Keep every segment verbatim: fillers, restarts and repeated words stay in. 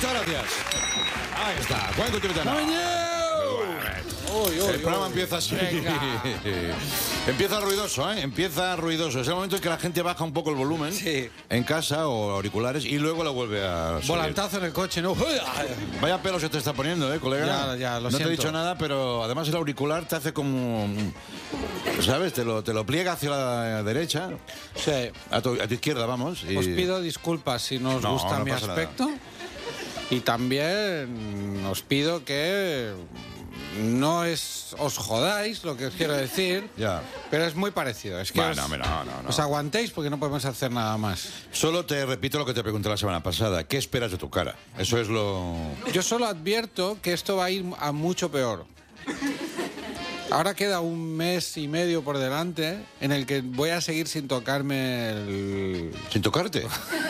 Muchas gracias. Ahí está. Cuento tibetano. Uy, uy, El programa uy. empieza así. Venga. Empieza ruidoso, ¿eh? Empieza ruidoso. Es el momento en que la gente baja un poco el volumen Sí. en casa o auriculares y luego lo vuelve a subir. Volantazo en el coche, ¿no? Vaya pelo se te está poniendo, ¿eh, colega? Ya, ya, lo No te siento. he dicho nada, pero además el auricular te hace como... ¿Sabes? Te lo, te lo pliega hacia la derecha, Sí. a tu, a tu izquierda, vamos. Y... Os pido disculpas si no os No, gusta no mi pasa nada. aspecto. Y también os pido que no es os jodáis, lo que os quiero decir. Ya. Pero es muy parecido. Es que Bueno, os, no, no, no. os aguantéis porque no podemos hacer nada más. Solo te repito lo que te pregunté la semana pasada. ¿Qué esperas de tu cara? Eso es lo... Yo solo advierto que esto va a ir a mucho peor. Ahora queda un mes y medio por delante en el que voy a seguir sin tocarme el... ¿Sin tocarte?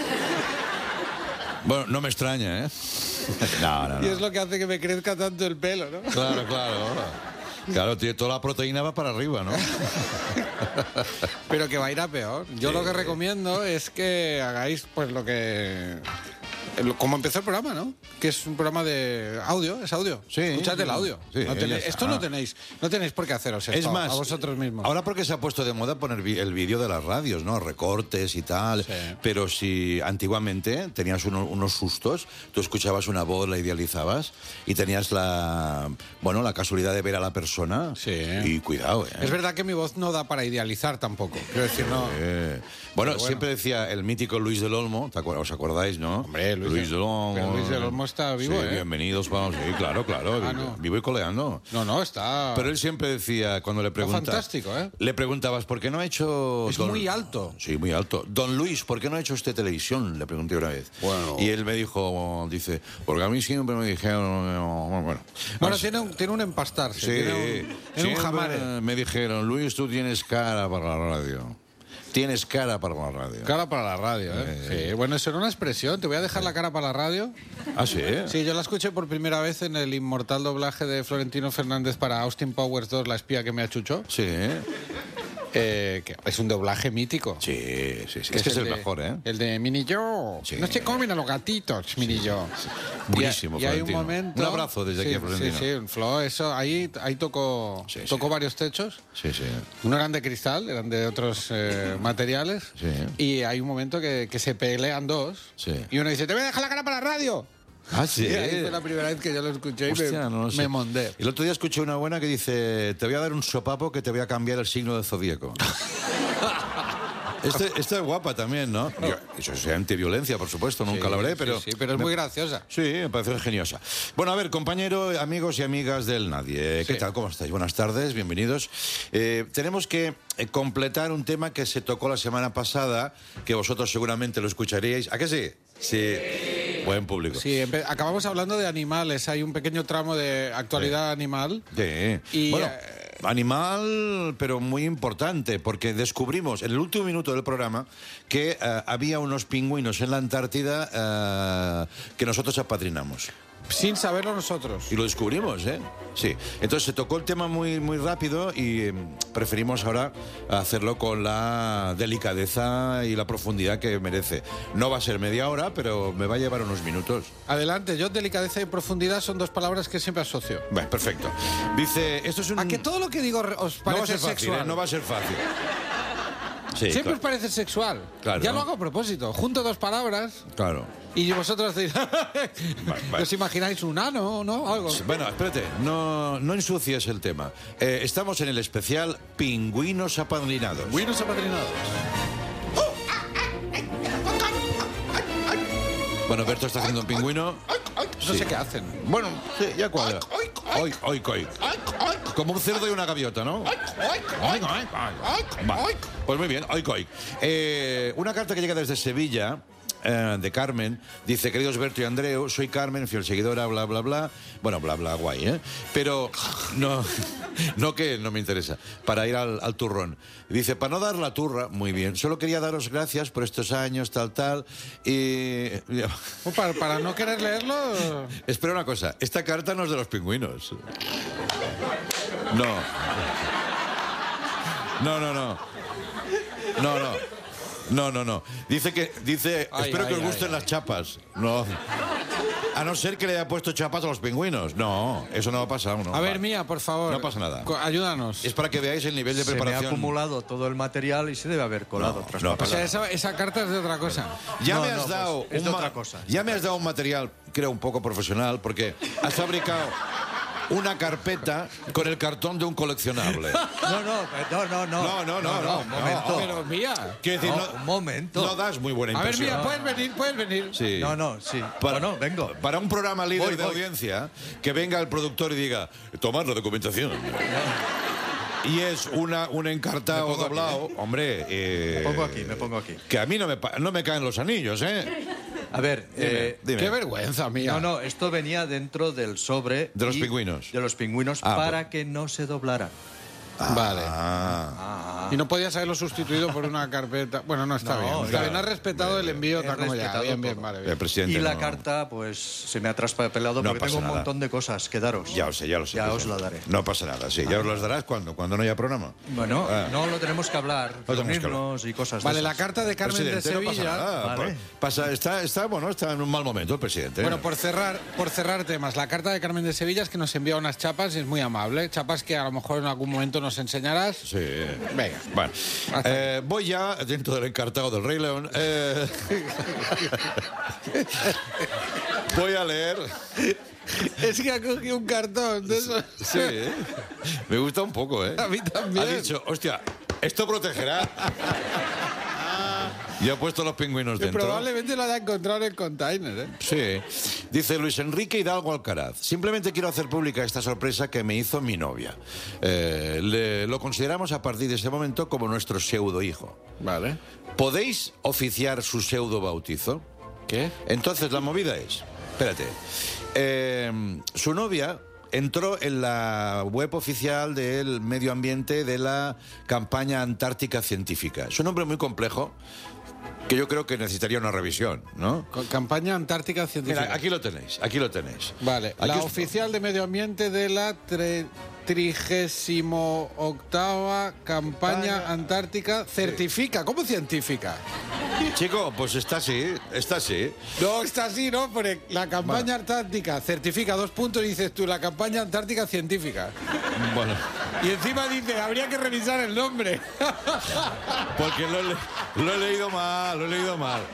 Bueno, no me extraña, ¿eh? No, no, Y no. es lo que hace que me crezca tanto el pelo, ¿no? Claro, claro. Claro, tío, toda la proteína va para arriba, ¿no? Pero que va a ir a peor. Yo Sí. lo que recomiendo es que hagáis pues lo que... el- Como empezó el programa, ¿no? Que es un programa de audio, es audio. Sí, Escuchad sí. el audio. Sí, No ya tenéis- está. esto no tenéis, no tenéis por qué haceros esto Es más, a vosotros mismos. Ahora porque se ha puesto de moda poner vi- el vídeo de las radios, ¿no? Recortes y tal. Sí. Pero si antiguamente tenías uno- unos sustos, tú escuchabas una voz, la idealizabas y tenías la, bueno, la casualidad de ver a la persona. Sí. Y cuidado, ¿eh? Es verdad que mi voz no da para idealizar tampoco. Quiero decir, no... Eh, bueno, bueno. siempre decía el mítico Luis del Olmo, ¿te acuer- ¿os acordáis, no? Hombre, Luis del- del Olmo. pero Luis del Olmo está vivo, Sí, ¿eh? bienvenidos, vamos, sí, claro, claro, Ah, vivo, no. vivo y coleando. No, no, está... Pero él siempre decía, cuando le preguntabas... fantástico, ¿eh? Le preguntabas, ¿por qué no ha hecho... Es muy alto. Sí, muy alto. Don Luis, ¿por qué no ha hecho usted televisión? Le pregunté una vez. Bueno. Y él me dijo, dice, porque a mí siempre me dijeron... eh, Bueno, bueno. Bueno, Así- tiene un, tiene un empastarse. Sí, tiene un, tiene un siempre jamare. me dijeron, Luis, tú tienes cara para la radio. Tienes cara para la radio. Cara para la radio, ¿eh? Sí, bueno, eso era una expresión. Te voy a dejar la cara para la radio. ¿Ah, sí? Sí, yo la escuché por primera vez en el inmortal doblaje de Florentino Fernández para Austin Powers dos, La espía que me achuchó. Sí, Eh, que es un doblaje mítico. sí, sí, sí. Es que es el de- mejor, ¿eh? El de Mini Yo. Sí. No se comen a los gatitos, Mini Yo. Buenísimo, Y, y hay un Florentino. momento... Un abrazo desde sí, aquí a Florentino. Sí, sí, Flo, eso, ahí, ahí tocó, Sí, sí. tocó varios techos. Sí, sí. No eran de cristal, eran de otros eh, materiales. Sí. Y hay un momento que, que se pelean dos. Sí. Y uno dice, te voy a dejar la cara para la radio. Ah, sí. Y ahí fue la primera vez que yo lo escuché y Hostia, me, no lo sé. me mondé. El otro día escuché una buena que dice, te voy a dar un sopapo que te voy a cambiar el signo del zodíaco. Este, esta es guapa también, ¿no? Yo- eso es antiviolencia, por supuesto, nunca Sí, la habré, sí, pero... Sí, pero es me- muy graciosa. Sí, me parece ingeniosa. Bueno, a ver, compañero, amigos y amigas del Nadie, ¿qué Sí. tal? ¿Cómo estáis? Buenas tardes, bienvenidos. Eh, tenemos que eh, completar un tema que se tocó la semana pasada, que vosotros seguramente lo escucharíais. ¿A qué sí? Sí. Buen público. Sí, empe- acabamos hablando de animales. Hay un pequeño tramo de actualidad animal. Sí. Y, bueno, eh, animal, pero muy importante, porque descubrimos en el último minuto del programa que eh, había unos pingüinos en la Antártida eh, que nosotros apadrinamos. Sin saberlo nosotros. Y lo descubrimos, ¿eh? Sí. Entonces se tocó el tema muy, muy rápido y eh, preferimos ahora hacerlo con la delicadeza y la profundidad que merece. No va a ser media hora, pero me va a llevar unos minutos. Adelante, yo delicadeza y profundidad son dos palabras que siempre asocio. Bueno, perfecto. Dice, esto es un... A que todo lo que digo re- os no va a parece ser fácil, sexual. ¿eh? No va a ser fácil. Sí, Siempre claro. os parece sexual. Claro. Ya lo hago a propósito. Junto dos palabras Claro. y vosotros decís... vale. ¿Os imagináis un ano, no? Algo. Bueno, espérate, no, no ensucies el tema. Eh, estamos en el especial Pingüinos apadrinados. Buenos apadrinados. Bueno, Berto está haciendo un pingüino. No Sí. sé qué hacen. Bueno, sí, ya cuadra. Oy, oy, oy. Como un cerdo y una gaviota, ¿no? Oy, oy, oy. Va. Pues muy bien, oy, oy. Eh, una carta que llega desde Sevilla, eh, de Carmen, dice, queridos Berto y Andreu, soy Carmen, fiel seguidora, bla, bla, bla. Bueno, bla, bla, guay, ¿eh? Pero no, no que no me interesa, para ir al, al turrón. Dice, para no dar la turra, muy bien, solo quería daros gracias por estos años, tal, tal, y... O para, para no querer leerlo... Espera una cosa, esta carta no es de los pingüinos. No. No, no, no. No, no. No, no, no. Dice que, dice, Ay, espero ay, que os ay, gusten ay. las chapas. No. A no ser que le haya puesto chapas a los pingüinos. No, eso no ha pasado. No, a ver, va. Mía, por favor. No pasa nada. Ayúdanos. Es para que veáis el nivel de Se preparación. me ha acumulado todo el material y se debe haber colado No, otras no cosas. O sea, esa, esa carta es de otra cosa. Ya No, me has no, pues, dado es de un otra ma- cosa. Ya me has dado un material, creo, un poco profesional, porque has fabricado una carpeta con el cartón de un coleccionable. No, no, no, no, no. No, no, no, no, un momento. Pero, Mía. Quiero decir, No, no, un momento. no das muy buena A ver, impresión. Mía, puedes venir, puedes venir. Sí. No, no, sí. Para, Bueno, vengo. Para un programa líder Voy, de voy. audiencia, que venga el productor y diga, tomad la documentación. Y es una, un encartado Me pongo doblado, aquí, hombre... eh, Me pongo aquí, me pongo aquí. Que a mí no me, pa- no me caen los anillos, ¿eh? A ver, eh, Dime. Qué vergüenza, Mía. no, no, esto venía dentro del sobre. De los y- pingüinos. De los pingüinos Ah, para que no se doblara. Vale. Ah. Y no podías haberlo sustituido por una carpeta. Bueno, no, está No, bien. Está claro. bien, has respetado el envío He tal como ya. respetado Bien, bien, todo. vale, El bien. presidente Y la no- carta, pues, se me ha traspapelado No porque pasa tengo un nada. montón de cosas que daros. Ya lo sé, ya lo sé. Ya os presidente. la daré. No pasa nada, sí. ¿Ya os las darás cuando? Cuando no haya programa. Bueno, Ah. no lo tenemos que hablar, Lo tenemos que reunirnos y cosas Vale, de la esas. carta de Carmen de Presidente, no pasa Sevilla. nada. Vale. Pasa, está, está, bueno, está en un mal momento el presidente. Bueno, por cerrar, por cerrar temas, la carta de Carmen de Sevilla es que nos envía unas chapas y es muy amable. Chapas que a lo mejor en algún momento nos enseñarás. Sí. Venga. Bueno, eh, voy ya dentro del encartado del Rey León. eh, voy a leer. Es que ha cogido un cartón de eso. Sí, me gusta un poco, ¿eh? A mí también. Ha dicho, hostia, esto protegerá. Y ha puesto los pingüinos Que dentro. probablemente lo haya encontrado en el container, ¿eh? Sí. Dice Luis Enrique Hidalgo Alcaraz. Simplemente quiero hacer pública esta sorpresa que me hizo mi novia. Eh, le- lo consideramos a partir de ese momento como nuestro pseudo hijo. Vale. ¿Podéis oficiar su pseudo bautizo? ¿Qué? Entonces la movida es, espérate, eh, su novia entró en la web oficial del medio ambiente de la campaña antártica científica. Es un nombre muy complejo que yo creo que necesitaría una revisión, ¿no? Con campaña antártica científica. Mira, aquí lo tenéis, aquí lo tenéis. Vale, Aquí la os- oficial de medio ambiente de la tre- trigésimo octava campaña Campaña- antártica certifica. ¿Cómo científica? Chico, pues está así, está así. No, está así, ¿no? Porque la campaña antártica certifica dos puntos y dices tú, la campaña antártica científica. Bueno, Y encima dice, habría que revisar el nombre. porque lo, he le- lo he leído mal, lo he leído mal.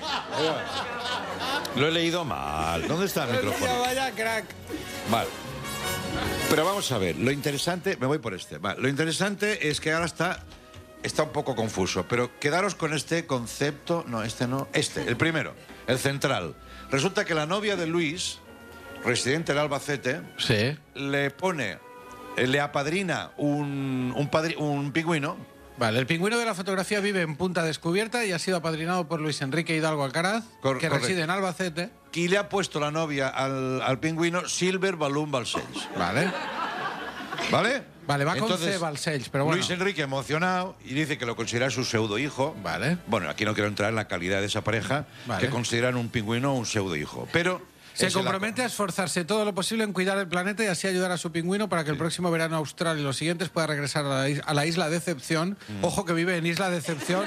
Lo he leído mal. ¿Dónde está el micrófono? Vaya crack. Vale. Pero vamos a ver, lo interesante, me voy por este. Vale, lo interesante es que ahora está, está un poco confuso, pero quedaros con este concepto, no, este no, este, el primero, el central. Resulta que la novia de Luis, residente del Albacete, Sí. le pone, eh, le apadrina un, un, padri- un pingüino. Vale, el pingüino de la fotografía vive en Punta Descubierta y ha sido apadrinado por Luis Enrique Hidalgo Alcaraz, Cor- que correcto. reside en Albacete. Y le ha puesto la novia al, al pingüino Silver Balloon Balcells. Vale. ¿Vale? Vale, va con Entonces, C Balcells, pero bueno. Luis Enrique emocionado y dice que lo considera su pseudo hijo. Vale. Bueno, aquí no quiero entrar en la calidad de esa pareja Vale. que consideran un pingüino un pseudo hijo. Pero Se es el compromete a esforzarse todo lo posible en cuidar el planeta y así ayudar a su pingüino para que el próximo verano austral y los siguientes pueda regresar a la, is- a la isla Decepción. Mm. Ojo que vive en Isla Decepción.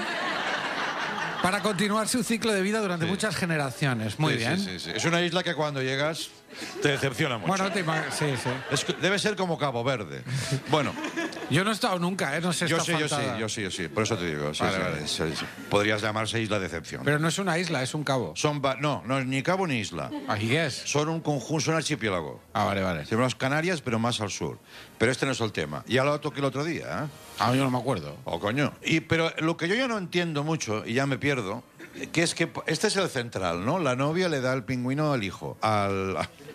Para continuar su ciclo de vida durante muchas generaciones. Muy Sí, bien. sí, sí, sí. Es una isla que cuando llegas te decepciona mucho. Bueno, te ima- sí, sí. Es que debe ser como Cabo Verde. Bueno, Yo no he estado nunca, ¿eh? No sé yo esta sí, yo sí, faltada. yo sí, yo sí. Por eso te digo. sí, Vale, sí, vale. sí, sí. Podrías llamarse Isla Decepción. Pero no es una isla, es un cabo. Son va- no, no es ni cabo ni isla. ¿Aquí es? Son un conjunto, son archipiélago. Ah, vale, vale. Se llaman las Canarias, pero más al sur. Pero este no es el tema. Ya lo toqué el otro día, ¿eh? Ah, yo no me acuerdo. Oh, coño. Y, pero lo que yo ya no entiendo mucho, y ya me pierdo, que es que este es el central, ¿no? La novia le da el pingüino al hijo, al...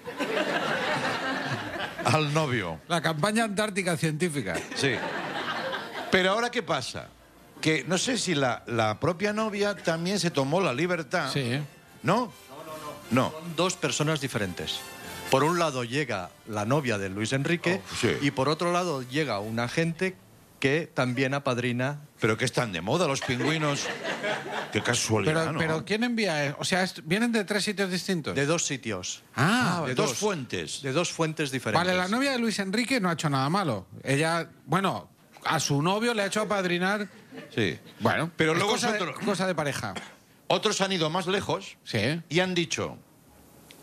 al novio. La campaña antártica científica. Sí. Pero ahora, ¿qué pasa? Que no sé si la, la propia novia también se tomó la libertad. Sí. ¿No? No. Son dos personas diferentes. Por un lado llega la novia de Luis Enrique Oh, sí. y por otro lado llega un agente que también apadrina. Pero que están de moda los pingüinos. Qué casualidad, Pero, ¿no? pero ¿quién envía? O sea, est- ¿vienen de tres sitios distintos? De dos sitios. Ah, de dos fuentes. De dos fuentes diferentes. vale, la novia de Luis Enrique no ha hecho nada malo. Ella, bueno, a su novio le ha hecho apadrinar. Sí. Bueno, Pero es luego cosa, es otro- de, cosa de pareja. Otros han ido más lejos Sí. y han dicho,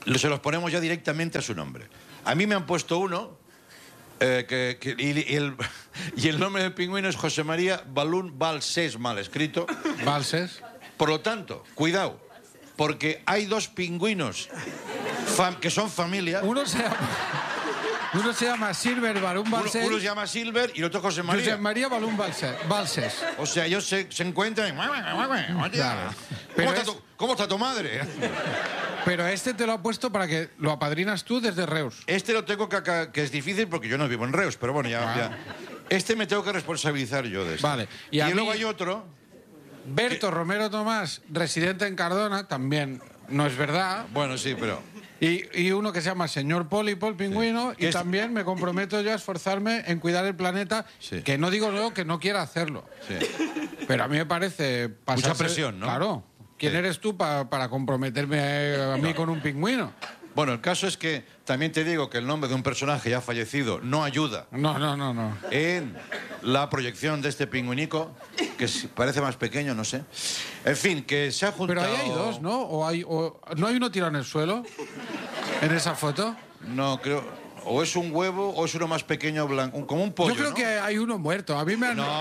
se los ponemos ya directamente a su nombre. A mí me han puesto uno, eh, que, que, y, y, el, y el nombre del pingüino es José María Balún Balsés, mal escrito. ¿Balsés? Por lo tanto, cuidado, porque hay dos pingüinos fam, que son familia. Uno se llama, uno se llama Silver Balún Balsés. Uno, uno se llama Silver y el otro José María. José María Balún Balsés. Balsés. O sea, ellos se, se encuentran y... Claro. ¿Cómo, Pero está es- tu, ¿Cómo está tu madre? Pero este te lo ha puesto para que lo apadrinas tú desde Reus. Este lo tengo que, acá- que es difícil porque yo no vivo en Reus, pero bueno, ya... Ah. ya. Este me tengo que responsabilizar yo de esto. Vale. Y, Y a luego mí- hay otro... Berto Romero Tomás, residente en Cardona, también no es verdad. Bueno, sí, pero... Y, y uno que se llama Señor Pólipo, el pingüino, Sí. y Es- también me comprometo yo a esforzarme en cuidar el planeta, Sí. que no digo luego que no quiera hacerlo. Sí. Pero a mí me parece... pasarse- Mucha presión, ¿no? Claro. ¿Quién Sí. eres tú pa- para comprometerme a, a mí con un pingüino? Bueno, el caso es que también te digo que el nombre de un personaje ya fallecido no ayuda No, no, no, no. en la proyección de este pingüinico, que si- parece más pequeño, no sé. En fin, que se ha juntado... Pero ahí hay dos, ¿no? ¿O hay, o, ¿no hay uno tirado en el suelo? ¿En esa foto? No, creo... O es un huevo o es uno más pequeño, blanco, un- como un pollo, Yo creo ¿no? que hay uno muerto. A mí me han... No,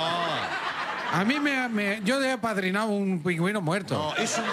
A mí me, me- yo he apadrinado un pingüino muerto. no, es un...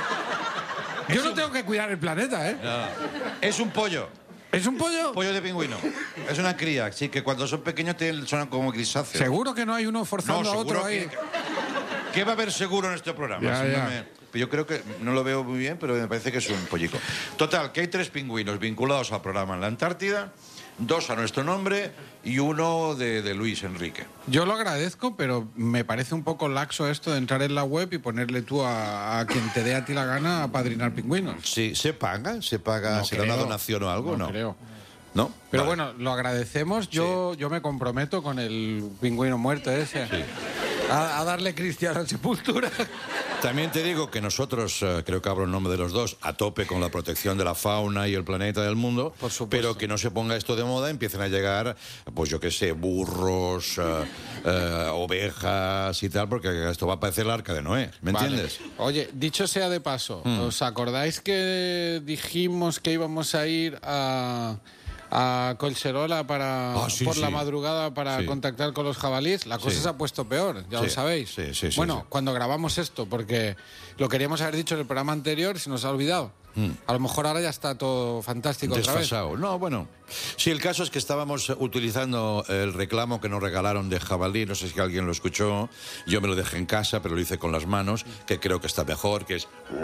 yo no tengo que cuidar el planeta, ¿eh? no, es un pollo. ¿Es un pollo? Pollo de pingüino. Es una cría, así que cuando son pequeños tienen, son como grisáceos. Seguro que no hay uno No, forzando a otro seguro ahí. que... ¿Qué va a haber seguro en este programa? Ya, Si no ya. me- Yo creo que no lo veo muy bien, pero me parece que es un pollico. Total, que hay tres pingüinos vinculados al programa en la Antártida, dos a nuestro nombre y uno de, de Luis Enrique. Yo lo agradezco, pero me parece un poco laxo esto de entrar en la web y ponerle tú a, a quien te dé a ti la gana a padrinar pingüinos. Sí, ¿se paga? ¿Se paga? No ¿Se da una creo. donación o algo? No No. creo. ¿No? Pero Vale. bueno, lo agradecemos. Yo, yo me comprometo con el pingüino muerto ese a, a darle cristiana sepultura. También te digo que nosotros, eh, creo que hablo en nombre de los dos, a tope con la protección de la fauna y el planeta del mundo, Por supuesto. pero que no se ponga esto de moda, empiecen a llegar, pues yo qué sé, burros, eh, eh, ovejas y tal, porque esto va a parecer el arca de Noé, ¿me Vale. entiendes? Oye, dicho sea de paso, Mm. ¿os acordáis que dijimos que íbamos a ir a, a Collserola para, Ah, sí, por la sí. madrugada para Sí. contactar con los jabalíes? La cosa Sí. se ha puesto peor, ya Sí, lo sabéis. sí, sí, sí, bueno, sí. cuando grabamos esto, porque lo queríamos haber dicho en el programa anterior, se nos ha olvidado. A lo mejor ahora ya está todo fantástico otra vez. Desfasado. No, bueno. Sí, el caso es que estábamos utilizando el reclamo que nos regalaron de jabalí, no sé si alguien lo escuchó, yo me lo dejé en casa, pero lo hice con las manos, que creo que está mejor, que es...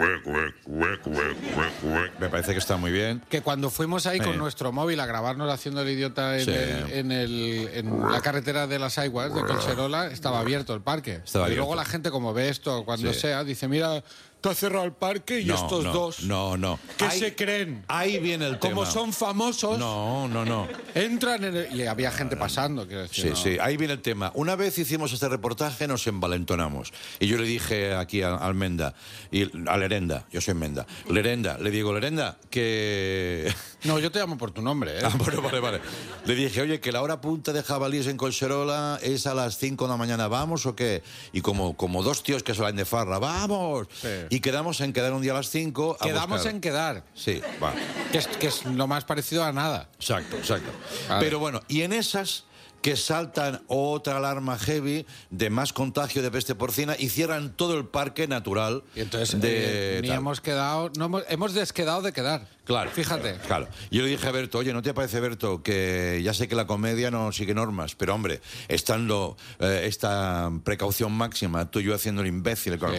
Me parece que está muy bien. Que cuando fuimos ahí con Sí. nuestro móvil a grabarnos haciendo el idiota en, Sí. el- en, el- en la carretera de las Aiguas de Collserola, estaba abierto el parque. Estaba y luego abierto. la gente, como ve esto, cuando Sí. sea, dice, mira, te ha cerrado el parque y No, estos no, dos, No, no. ¿qué Ahí- se creen? Ahí viene el tema. Como son famosos, No, no, no. entran en el... Y había gente pasando, quiero decir. Sí, ¿no? sí, ahí viene el tema. Una vez hicimos este reportaje, nos envalentonamos. Y yo le dije aquí a Almenda, y a Lerenda, yo soy Menda, Lerenda, le digo, Lerenda, que... No, yo te llamo por tu nombre, ¿eh? Ah, bueno, vale, vale. Le dije, oye, que la hora punta de jabalíes en Collserola es a las cinco de la mañana, ¿vamos o qué? Y como, como dos tíos que salen de farra, ¡vamos! Sí. Y quedamos en quedar un día a las cinco. a Quedamos buscar. en quedar, Sí, va. que es, que es lo más parecido a nada. Exacto, exacto. Vale. Pero bueno, y en esas que saltan otra alarma heavy de más contagio de peste porcina y cierran todo el parque natural Y entonces de eh, ni tal. hemos quedado, no hemos, hemos desquedado de quedar. Claro. Fíjate. Claro. Yo le dije a Berto, oye, ¿no te parece, Berto, que ya sé que la comedia no sigue normas, pero hombre, estando eh, esta precaución máxima, tú y yo haciendo el imbécil. con- Sí.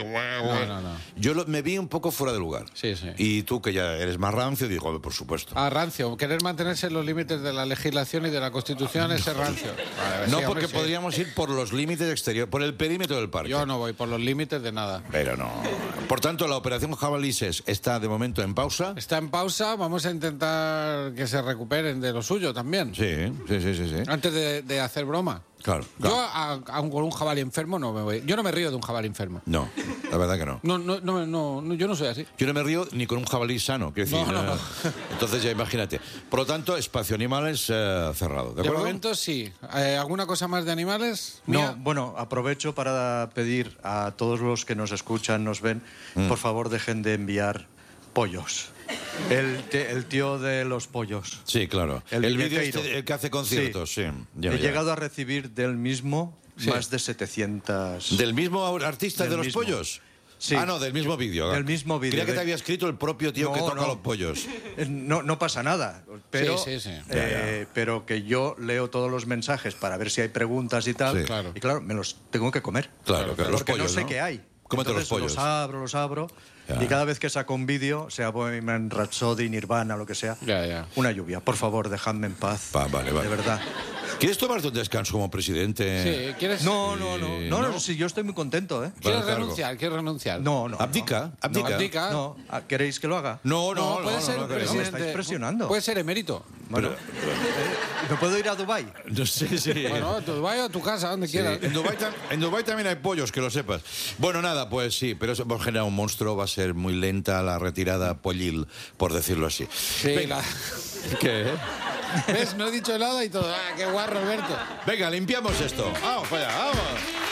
No, no, no. Yo lo- me vi un poco fuera de lugar. Sí, sí. Y tú, que ya eres más rancio, digo, por supuesto. Ah, rancio. Querer mantenerse en los límites de la legislación y de la Constitución es ser rancio. Vale, no sí, porque hombre, sí. podríamos ir por los límites exteriores, por el perímetro del parque. Yo no voy por los límites de nada. Pero no. Por tanto, la operación Jabalises está de momento en pausa. Está en pausa, vamos a intentar que se recuperen de lo suyo también. Sí, sí, sí, sí. sí. Antes de, de hacer broma. Claro, Yo claro. a, a un, con un jabalí enfermo no me voy. Yo no me río de un jabalí enfermo. No, la verdad que no. No, no, no, no, no, yo no soy así. Yo no me río ni con un jabalí sano, quiero decir. No, no, no. eh, Entonces ya imagínate. Por lo tanto, espacio animales eh, cerrado. ¿De De acuerdo? momento sí. Eh, ¿Alguna cosa más de animales? No, Mía. bueno, aprovecho para pedir a todos los que nos escuchan, nos ven, por favor dejen de enviar pollos. El, te- el tío de los pollos. Sí, claro. El El, vídeo billetero. este, el que hace conciertos, sí. Ya, He ya. llegado a recibir del mismo Sí. más de setecientos... ¿Del mismo artista Del de los mismo. pollos? Sí. Ah, no, del mismo vídeo. Del mismo vídeo. Creía que De- te había escrito el propio tío que No, toca no. los pollos. Eh, No, no pasa nada, pero, Sí, sí, sí. eh, pero que yo leo todos los mensajes para ver si hay preguntas y tal. Sí. Claro. Y claro, me los tengo que comer. Claro, claro, los porque pollos, no sé ¿no? qué hay. Cómete los Entonces, pollos. Los abro, los abro. Ya. Y cada vez que saco un vídeo, sea Bohemian Rhapsody, Nirvana, lo que sea, Ya, ya. una lluvia. Por favor, dejadme en paz. Va, vale, vale. De verdad. ¿Quieres tomarte un descanso como presidente? Sí, ¿quieres, No, no, no. Eh, No, no, ¿no? sí, yo estoy muy contento, ¿eh? ¿quieres Para el renunciar? ¿Quieres renunciar? No, no. no. Abdica, abdica. No, abdica. No, Ah, ¿queréis que lo haga? No, no, No, no. puede no, ser no, creo. No, me presidente. estáis presionando. Puede ser emérito. Bueno, eh, ¿me puedo ir a Dubái? No sé si... Bueno, a tu Dubái o a tu casa, donde Sí, quieras. En Dubái, tam- en Dubái también hay pollos, que lo sepas. Bueno, nada, pues sí, pero eso por generar un monstruo va a ser muy lenta la retirada pollil, por decirlo así. Sí, Venga. la- ¿Qué? ¿Ves? No he dicho nada y todo. Ah, qué guarro, Alberto. Venga, limpiamos esto. Vamos para allá, vamos.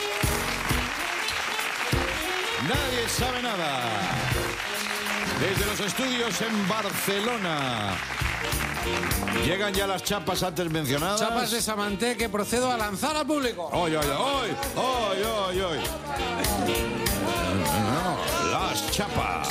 Nadie sabe nada. Desde los estudios en Barcelona. Llegan ya las chapas antes mencionadas. Chapas de Samanté que procedo a lanzar al público. ¡Oy, oy, oy! ¡Oy, oy, oy! Las chapas.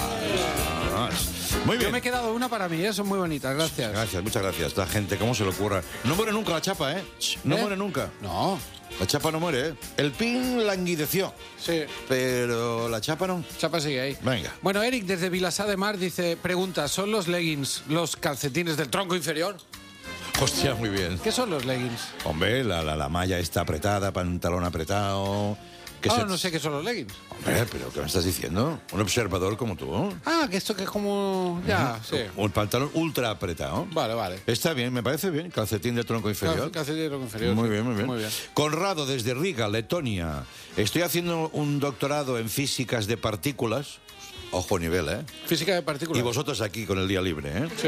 Muy Yo bien. me he quedado una para mí, ¿eh? Son muy bonitas, gracias. Gracias, muchas gracias. La gente, ¿cómo se le ocurra? No muere nunca la chapa, ¿eh? No ¿Eh? muere nunca. No, La chapa no muere, ¿eh? El pin languideció, sí. pero la chapa no. Chapa sigue ahí. Venga. Bueno, Eric, desde Vilassar de Mar, dice, pregunta, ¿son los leggings los calcetines del tronco inferior? Hostia, muy bien. ¿Qué son los leggings? Hombre, la, la, la malla está apretada, pantalón apretado. Que Ah, se- no sé qué son los leggings. Hombre, pero ¿qué me estás diciendo? Un observador como tú. Ah, que esto que es como... Ya, sí. Un pantalón ultra apretado. Vale, vale. Está bien, me parece bien. Calcetín de tronco inferior. Cal- Calcetín del tronco inferior. Muy sí. bien, muy bien. Muy bien. Conrado, desde Riga, Letonia. Estoy haciendo un doctorado en físicas de partículas. Ojo nivel, ¿eh? Física de partículas. Y vosotros aquí con el día libre, ¿eh? Sí.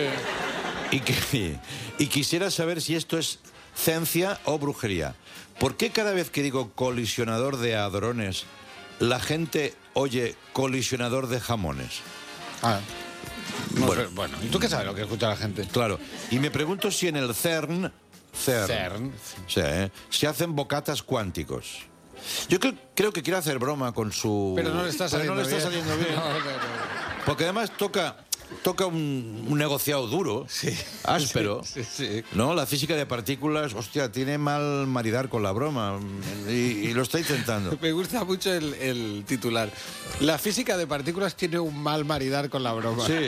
Y, que, y quisiera saber si esto es ciencia o brujería. ¿Por qué cada vez que digo colisionador de hadrones, la gente oye colisionador de jamones? Ah. No Bueno. sé, bueno, ¿y tú qué sabes lo que escucha la gente? Claro. Y me pregunto si en el CERN... CERN. CERN. Sí, ¿eh? Se hacen bocatas cuánticos. Yo creo, creo que quiere hacer broma con su... Pero no le está Pero saliendo no le está bien. saliendo bien. No, no, no. Porque además toca, toca un, un negociado duro, áspero. Sí, sí. ¿No? La física de partículas, hostia, tiene mal maridar con la broma. Y, y lo está intentando. Me gusta mucho el, el titular. La física de partículas tiene un mal maridar con la broma. Sí.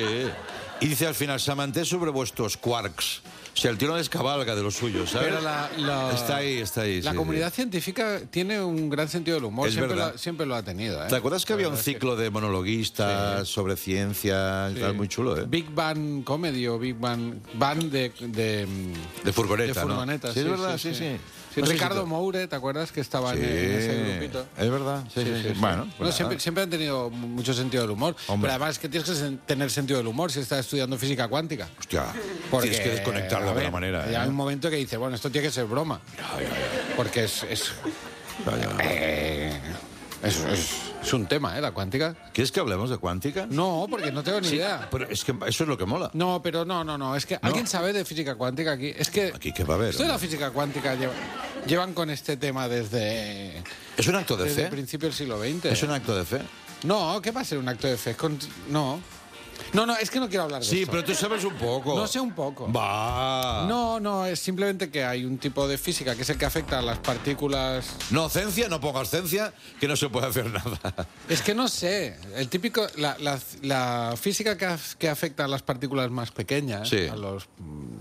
Y dice al final, Samanté sobre vuestros quarks. O sea, el tío no descabalga de lo suyo, ¿sabes? Pero la, la- Está ahí, está ahí. La sí, comunidad sí. científica tiene un gran sentido del humor. Es siempre, verdad. lo, siempre lo ha tenido. ¿eh? ¿Te acuerdas que La había un verdad es que- ciclo de monologuistas sobre ciencia y Sí. tal? Muy chulo, ¿eh? Big Bang Comedy o Big Bang Band de, de, De furgoneta, de ¿no? furgoneta. Sí, es verdad, sí, sí. Sí, No sé si Ricardo te- Moure, ¿te acuerdas que estaba en- Sí, en ese grupito? es verdad. Sí, sí, sí. Bueno, No, pues siempre, nada. siempre han tenido mucho sentido del humor. Hombre. Pero además es que tienes que sen- tener sentido del humor si estás estudiando física cuántica. Hostia, Porque, tienes que desconectar de a ver, alguna manera. Hay ¿eh? un momento que dice, bueno, esto tiene que ser broma. Porque es... es Ya, ya. eh, es, es- es un tema, ¿eh? La cuántica. ¿Quieres que hablemos de cuántica? No, porque no tengo ni idea. Pero es que eso es lo que mola. No, pero no, no, no. Es que alguien sabe de física cuántica aquí. Es que Aquí, ¿qué va a haber? esto de la física cuántica lleva- llevan con este tema desde, ¿Es un acto de desde el fe? principio del siglo veinte. ¿Es un acto de fe? No, ¿qué va a ser un acto de fe? Es con- No. No, no, es que no quiero hablar de Sí, esto. pero tú sabes un poco. No sé un poco. Va. No, no, es simplemente que hay un tipo de física que es el que afecta a las partículas. No, ciencia, no pongas ciencia, que no se puede hacer nada. Es que no sé. El típico. La, la- la física que, af- que afecta a las partículas más pequeñas, Sí. a los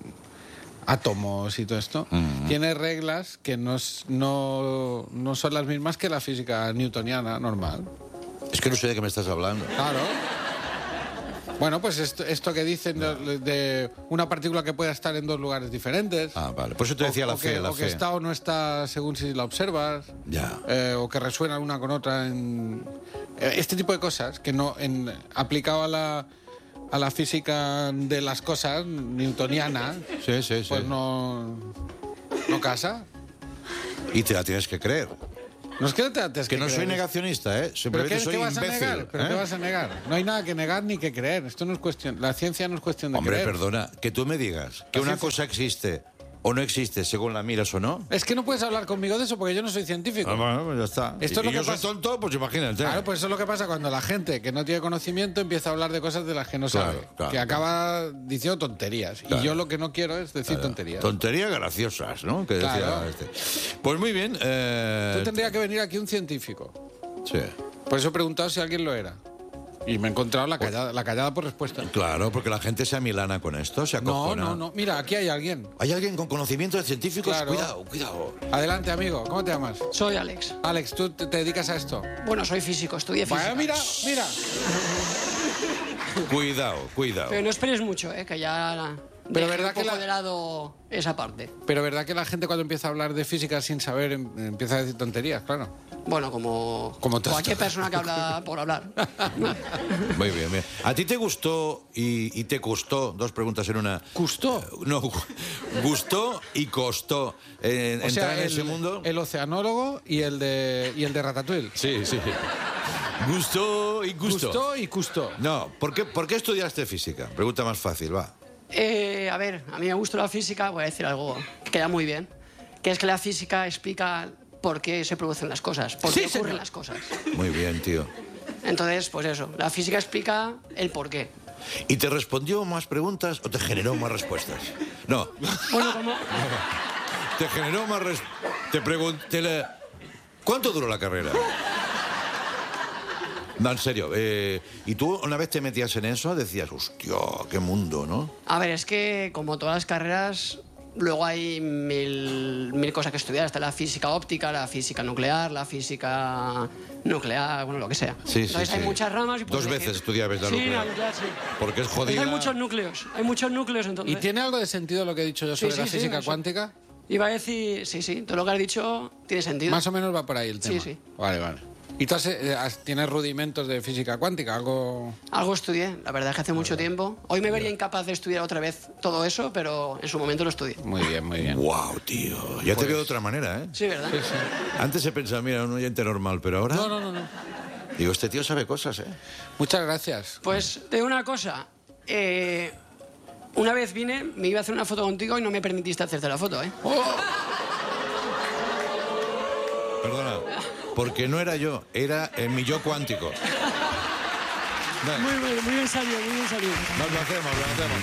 mm, átomos y todo esto, tiene reglas que no, es- no, no son las mismas que la física newtoniana normal. Es que no sé de qué me estás hablando. Claro. Bueno, pues esto, esto que dicen de, de una partícula que pueda estar en dos lugares diferentes. Ah, vale. Por eso te decía o, la o fe, que, la o que fe. está o no está según si la observas. Ya. Eh, o que resuenan una con otra. En, eh, este tipo de cosas que no en, aplicado a la, a la física de las cosas newtoniana, Sí, sí, sí. pues no, no casa. Y te la tienes que creer. No es que, te, te es Que, que no soy creer. negacionista, ¿eh? ¿Pero Simplemente qué, soy qué vas imbécil. a negar? ¿Pero ¿eh? qué vas a negar? No hay nada que negar ni que creer. Esto no es cuestión... La ciencia no es cuestión de Hombre, creer. perdona, que tú me digas que La una ciencia- cosa existe o no existe según la miras o no. Es que no puedes hablar conmigo de eso porque yo no soy científico. Ah, bueno, pues ya está. Esto es y lo yo que soy pasa. tonto, pues imagínate. Claro, pues eso es lo que pasa cuando la gente que no tiene conocimiento empieza a hablar de cosas de las que no Claro, sabe. claro, que acaba diciendo tonterías. Claro. Y yo lo que no quiero es decir tonterías. Tonterías graciosas, ¿no? Que decía Claro. este. Pues muy bien. Eh... Tú tendría que venir aquí un científico. Sí. Por eso he preguntado si alguien lo era. Y me he encontrado la callada, la callada por respuesta. Claro, porque la gente se amilana con esto, se No, acojona. no, no. Mira, aquí hay alguien. ¿Hay alguien con conocimientos científicos? Claro. Cuidado, cuidado. Adelante, amigo. ¿Cómo te llamas? Soy Alex. Alex, ¿tú te, te dedicas a esto? Bueno, soy físico, estudié física. Vaya, mira, mira. Cuidado, cuidado. Pero no esperes mucho, ¿eh? Que ya... Pero dejé verdad un que poco la- de lado esa parte. Pero ¿verdad que la gente cuando empieza a hablar de física sin saber em- empieza a decir tonterías? Claro. Bueno, como, Como tú. cualquier persona que habla por hablar. Muy bien, bien. ¿A ti te gustó y, y te costó? Dos preguntas en una. ¿Gustó? No, gu- gustó y costó eh, O entrar sea, en el, ese mundo. el oceanólogo y el de, y el de Ratatouille. Sí, sí. Gustó y gustó. Gustó y custó. No, ¿por qué, ¿por qué estudiaste física? Pregunta más fácil, va. Eh, a ver, a mí me gusta la física, voy a decir algo que queda muy bien, que es que la física explica por qué se producen las cosas, por qué Sí, ocurren señor. las cosas. Muy bien, tío. Entonces, pues eso, la física explica el por qué. ¿Y te respondió más preguntas o te generó más respuestas? No, Bueno, como... te generó más respuestas. Te pregunté, la- ¿cuánto duró la carrera? No, en serio. eh, ¿Y tú una vez te metías en eso decías, hostia, qué mundo, ¿no? A ver, es que como todas las carreras, luego hay mil, mil cosas que estudiar. Está la física óptica, la física nuclear, la física nuclear, bueno, lo que sea. Sí, sí, Entonces hay sí. muchas ramas. Y Dos puedes veces elegir. estudiabas la sí, nuclear. la nuclear, sí. Porque es Entonces jodida. hay muchos núcleos, hay muchos núcleos entonces. ¿Y tiene algo de sentido lo que he dicho yo Sí, sobre sí, la sí, física no sé. cuántica? Iba a decir, sí, sí, todo lo que has dicho tiene sentido. Más o menos va por ahí el Sí, tema. sí. Vale, vale. ¿Y tú has, eh, has- tienes rudimentos de física cuántica? ¿Algo...? Algo estudié, la verdad es que hace mucho tiempo. Hoy me vería incapaz de estudiar otra vez todo eso, pero en su momento lo estudié. Muy bien, muy bien. Wow, tío. Ya te veo de otra manera, ¿eh? Sí, ¿verdad? Antes he pensado, mira, un oyente normal, pero ahora. No, no, no, no. Digo, este tío sabe cosas, ¿eh? Muchas gracias. Pues te digo una cosa. eh, una vez vine, me iba a hacer una foto contigo y no me permitiste hacerte la foto, ¿eh? Perdona. Porque no era yo, era eh, mi yo cuántico. Bueno, Muy, muy, muy bien salido, muy bien salido. nos lo hacemos, lo hacemos.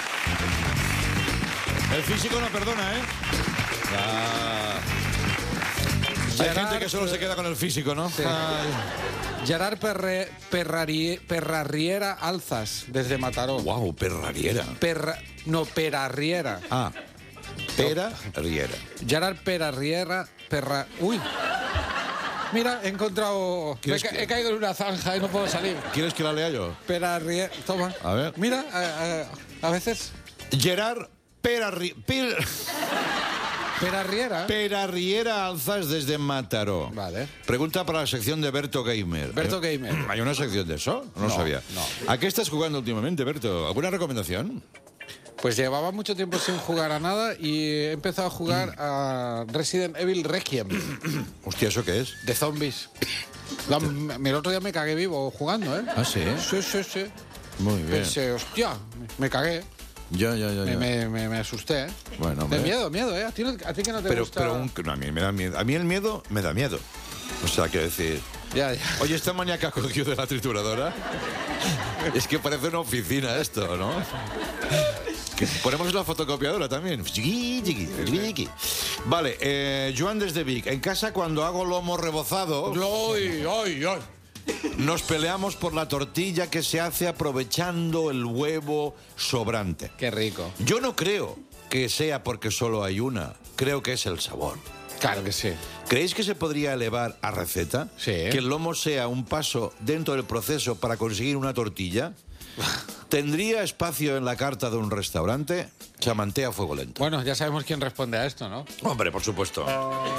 El físico no perdona, ¿eh? Ah. Hay Gerard, gente que solo se queda con el físico, ¿no? Ay. Gerard Perre, Perrari- Perrarriera Alzas, desde Mataró. Guau, perrariera. Perra, no, Perarriera. Ah, pera riera. Gerard Perarriera, Perra... Uy. Mira, he encontrado... Me he, ¿Quieres ca- que- he caído en una zanja y no puedo salir. ¿Quieres que la lea yo? Perarriera... Toma. A ver. Mira, a, a- a veces... Gerard Perarri- Per- Perarriera. Perarriera Alzas desde Mataró. Vale. Pregunta para la sección de Berto Gamer. Berto Eh, Gamer. ¿Hay una sección de eso? No, lo No, sabía. no. ¿A qué estás jugando últimamente, Berto? ¿Alguna recomendación? Pues llevaba mucho tiempo sin jugar a nada y he empezado a jugar a Resident Evil Requiem, Hostia, ¿eso qué es? de zombies. La- m- el otro día me cagué vivo jugando, ¿eh? ¿Ah, sí? Sí, sí, sí. Muy bien. Pensé, hostia, me cagué. Ya, ya, ya. Me, ya. me, me, me asusté, ¿eh? Bueno, de hombre. miedo, miedo, ¿eh? ¿A ti, no- a ti que no te Pero, gusta...? pero un- no, a mí me da miedo. A mí el miedo me da miedo. O sea, quiero decir... Ya, ya. Oye, esta mañana cogió de la trituradora. Es que parece una oficina esto, ¿no? Que ponemos la fotocopiadora también. Chiqui, chiqui, chiqui. Vale, eh, Joan desde Vic. En casa cuando hago lomo rebozado, ¡Ay, ay, ay! nos peleamos por la tortilla que se hace aprovechando el huevo sobrante. Qué rico. Yo no creo que sea porque solo hay una. Creo que es el sabor. Claro que sí. ¿Creéis que se podría elevar a receta? Sí. Que el lomo sea un paso dentro del proceso para conseguir una tortilla. ¿Tendría espacio en la carta de un restaurante? Se mantea a fuego lento. Bueno, ya sabemos quién responde a esto, ¿no? Hombre, por supuesto. ¡Oh!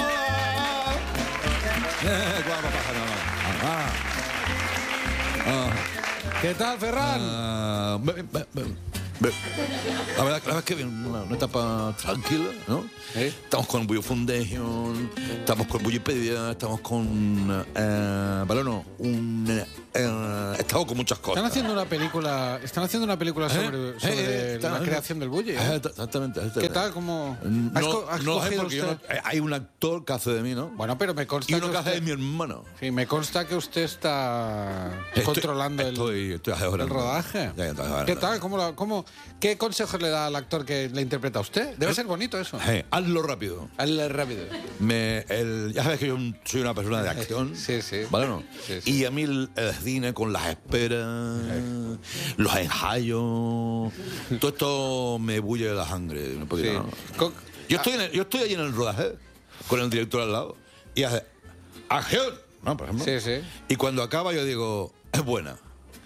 Eh, guapa, pájaro. Ah, ¿Qué tal, Ferran? ah, be- be- be- La verdad, la verdad es que bien, una, una etapa tranquila, ¿no? ¿Eh? Estamos con Bullo Foundation, estamos con Wikipedia, estamos con... Eh, bueno, no, un... Eh, estamos con muchas cosas. Están haciendo una película, están haciendo una película sobre, ¿Eh? sobre Eh, la está- creación del bully. ¿eh? Eh, Exactamente. exactamente. ¿Qué tal? ¿Cómo No, has co- has no lo sé cogido porque yo usted? no- eh, hay un actor que hace de mí, ¿no? Bueno, pero me consta Y uno que que hace de usted, mi hermano. sí, me consta que usted está Estoy- controlando el, estoy, estoy el asesorando. rodaje. Ya, ya estoy asesorando. ¿Qué tal? ¿Cómo, la- cómo, ¿Qué consejos le da al actor que le interpreta a usted? Debe ser bonito eso. Eh, hazlo rápido. Hazle rápido. Me, el, ya sabes que yo soy una persona de acción. Sí, sí. ¿Vale o no? Sí, sí. Y a mí el, el cine con las esperas, los ensayos, todo esto me bulle la sangre. No podía, Sí. ¿no? Co- Yo estoy, en el- yo estoy allí en el rodaje con el director al lado y hace acción, ¿no? Por ejemplo. Sí, sí. Y cuando acaba yo digo, es buena.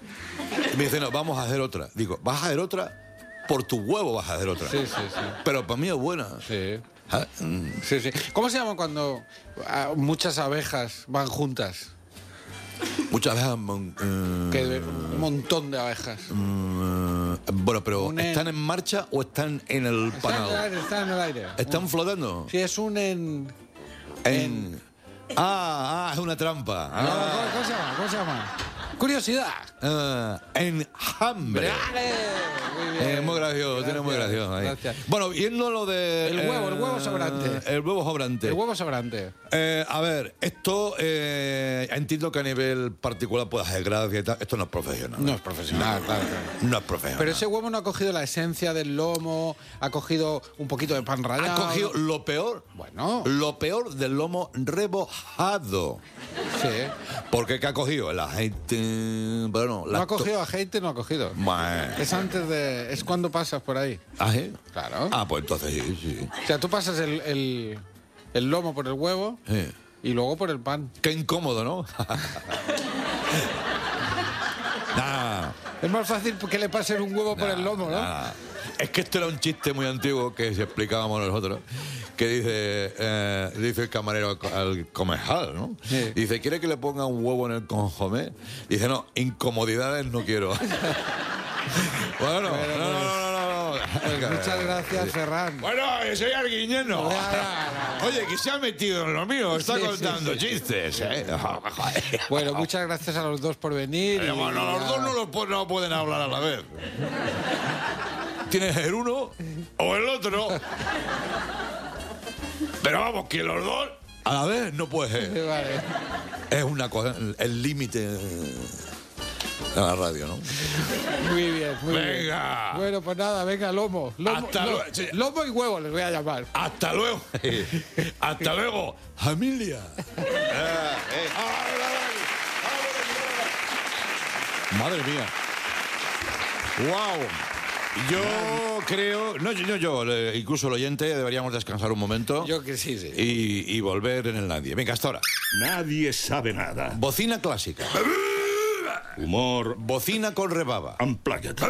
Y me dice, no, vamos a hacer otra. Digo, ¿vas a hacer otra? Por tu huevo vas a hacer otra. Sí, sí, sí. Pero para mí es buena. Sí. Ah, mm. Sí, sí. ¿Cómo se llama cuando ah, muchas abejas van juntas? Muchas veces... mm, eh, Que un montón de abejas. mm, bueno, pero Un en- ¿están en marcha o están en el Está en el panal? aire, está en el aire. ¿Están flotando? Sí, es un en... En... Ah, ah, es una trampa. ¿Cómo, Ah, cómo se llama? ¿Cómo se llama? Curiosidad. ah, enjambre. ¡Vale! Muy bien. Eh, muy gracioso, Gracias, tiene muy gracioso. ahí. gracias. Bueno, viendo lo de... El huevo, el huevo sobrante. El huevo sobrante. El huevo sobrante. Eh, a ver, esto eh, entiendo que a nivel particular puede hacer gracia y tal. Esto no es profesional. No es profesional, claro, claro. No es profesional. Pero ese huevo no ha cogido la esencia del lomo, ha cogido un poquito de pan rallado. ha cogido lo peor, Bueno, lo peor del lomo rebojado. sí. Porque ¿qué ha cogido? El aceite... Bueno, No la ha cogido aceite, no ha cogido. Bueno. Es antes de... Es cuando pasas por ahí. ¿Ah, sí? Claro. Ah, pues entonces sí, sí. O sea, tú pasas el, el, el lomo por el huevo Sí. y luego por el pan. Qué incómodo, ¿no? Nah, Es más fácil que le pasen un huevo por nah, el lomo, ¿no? nah. Es que esto era un chiste muy antiguo que si explicábamos nosotros, que dice, eh, dice el camarero al, al comensal, ¿no? Sí. Dice, ¿quiere que le ponga un huevo en el consomé? Dice, no, incomodidades no quiero. Bueno, no, no, no, no, no, no. Pues muchas gracias, Ferran. Bueno, soy arguiñeno. Ya, ya, Oye, que se ha metido en lo mío, está Sí, sí, contando sí. chistes, ¿eh? Bueno, muchas gracias a los dos por venir. Eh, y bueno, los ya- dos no, lo pu- no pueden hablar a la vez. Tienes el uno o el otro. Pero vamos, que los dos a la vez no puede ser. Sí, vale. Es una cosa, el límite de la radio, ¿no? Muy bien, muy bien. Venga. Bueno, pues nada, venga, lomo. Lomo, Hasta lo- luego. Sí. lomo y huevo les voy a llamar. Hasta luego. Hasta luego, familia. Madre mía. Wow. Yo creo, no yo, yo, le- incluso el oyente, deberíamos descansar un momento Yo que sí, sí. y, y volver en el nadie. Venga, hasta ahora. Nadie sabe nada. Bocina clásica. Humor, Bocina con rebaba. unplugged.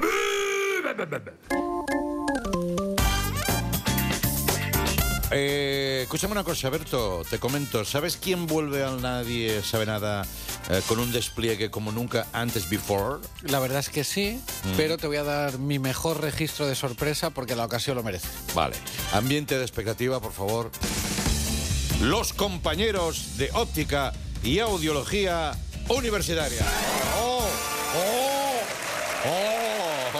Eh, escúchame una cosa, Berto, te comento. ¿Sabes quién vuelve al Nadie Sabe Nada eh, con un despliegue como nunca antes before? La verdad es que sí, Mm. pero te voy a dar mi mejor registro de sorpresa porque la ocasión lo merece. Vale. Ambiente de expectativa, por favor. Los compañeros de óptica y audiología universitaria. ¡Oh! ¡Oh! ¡Oh!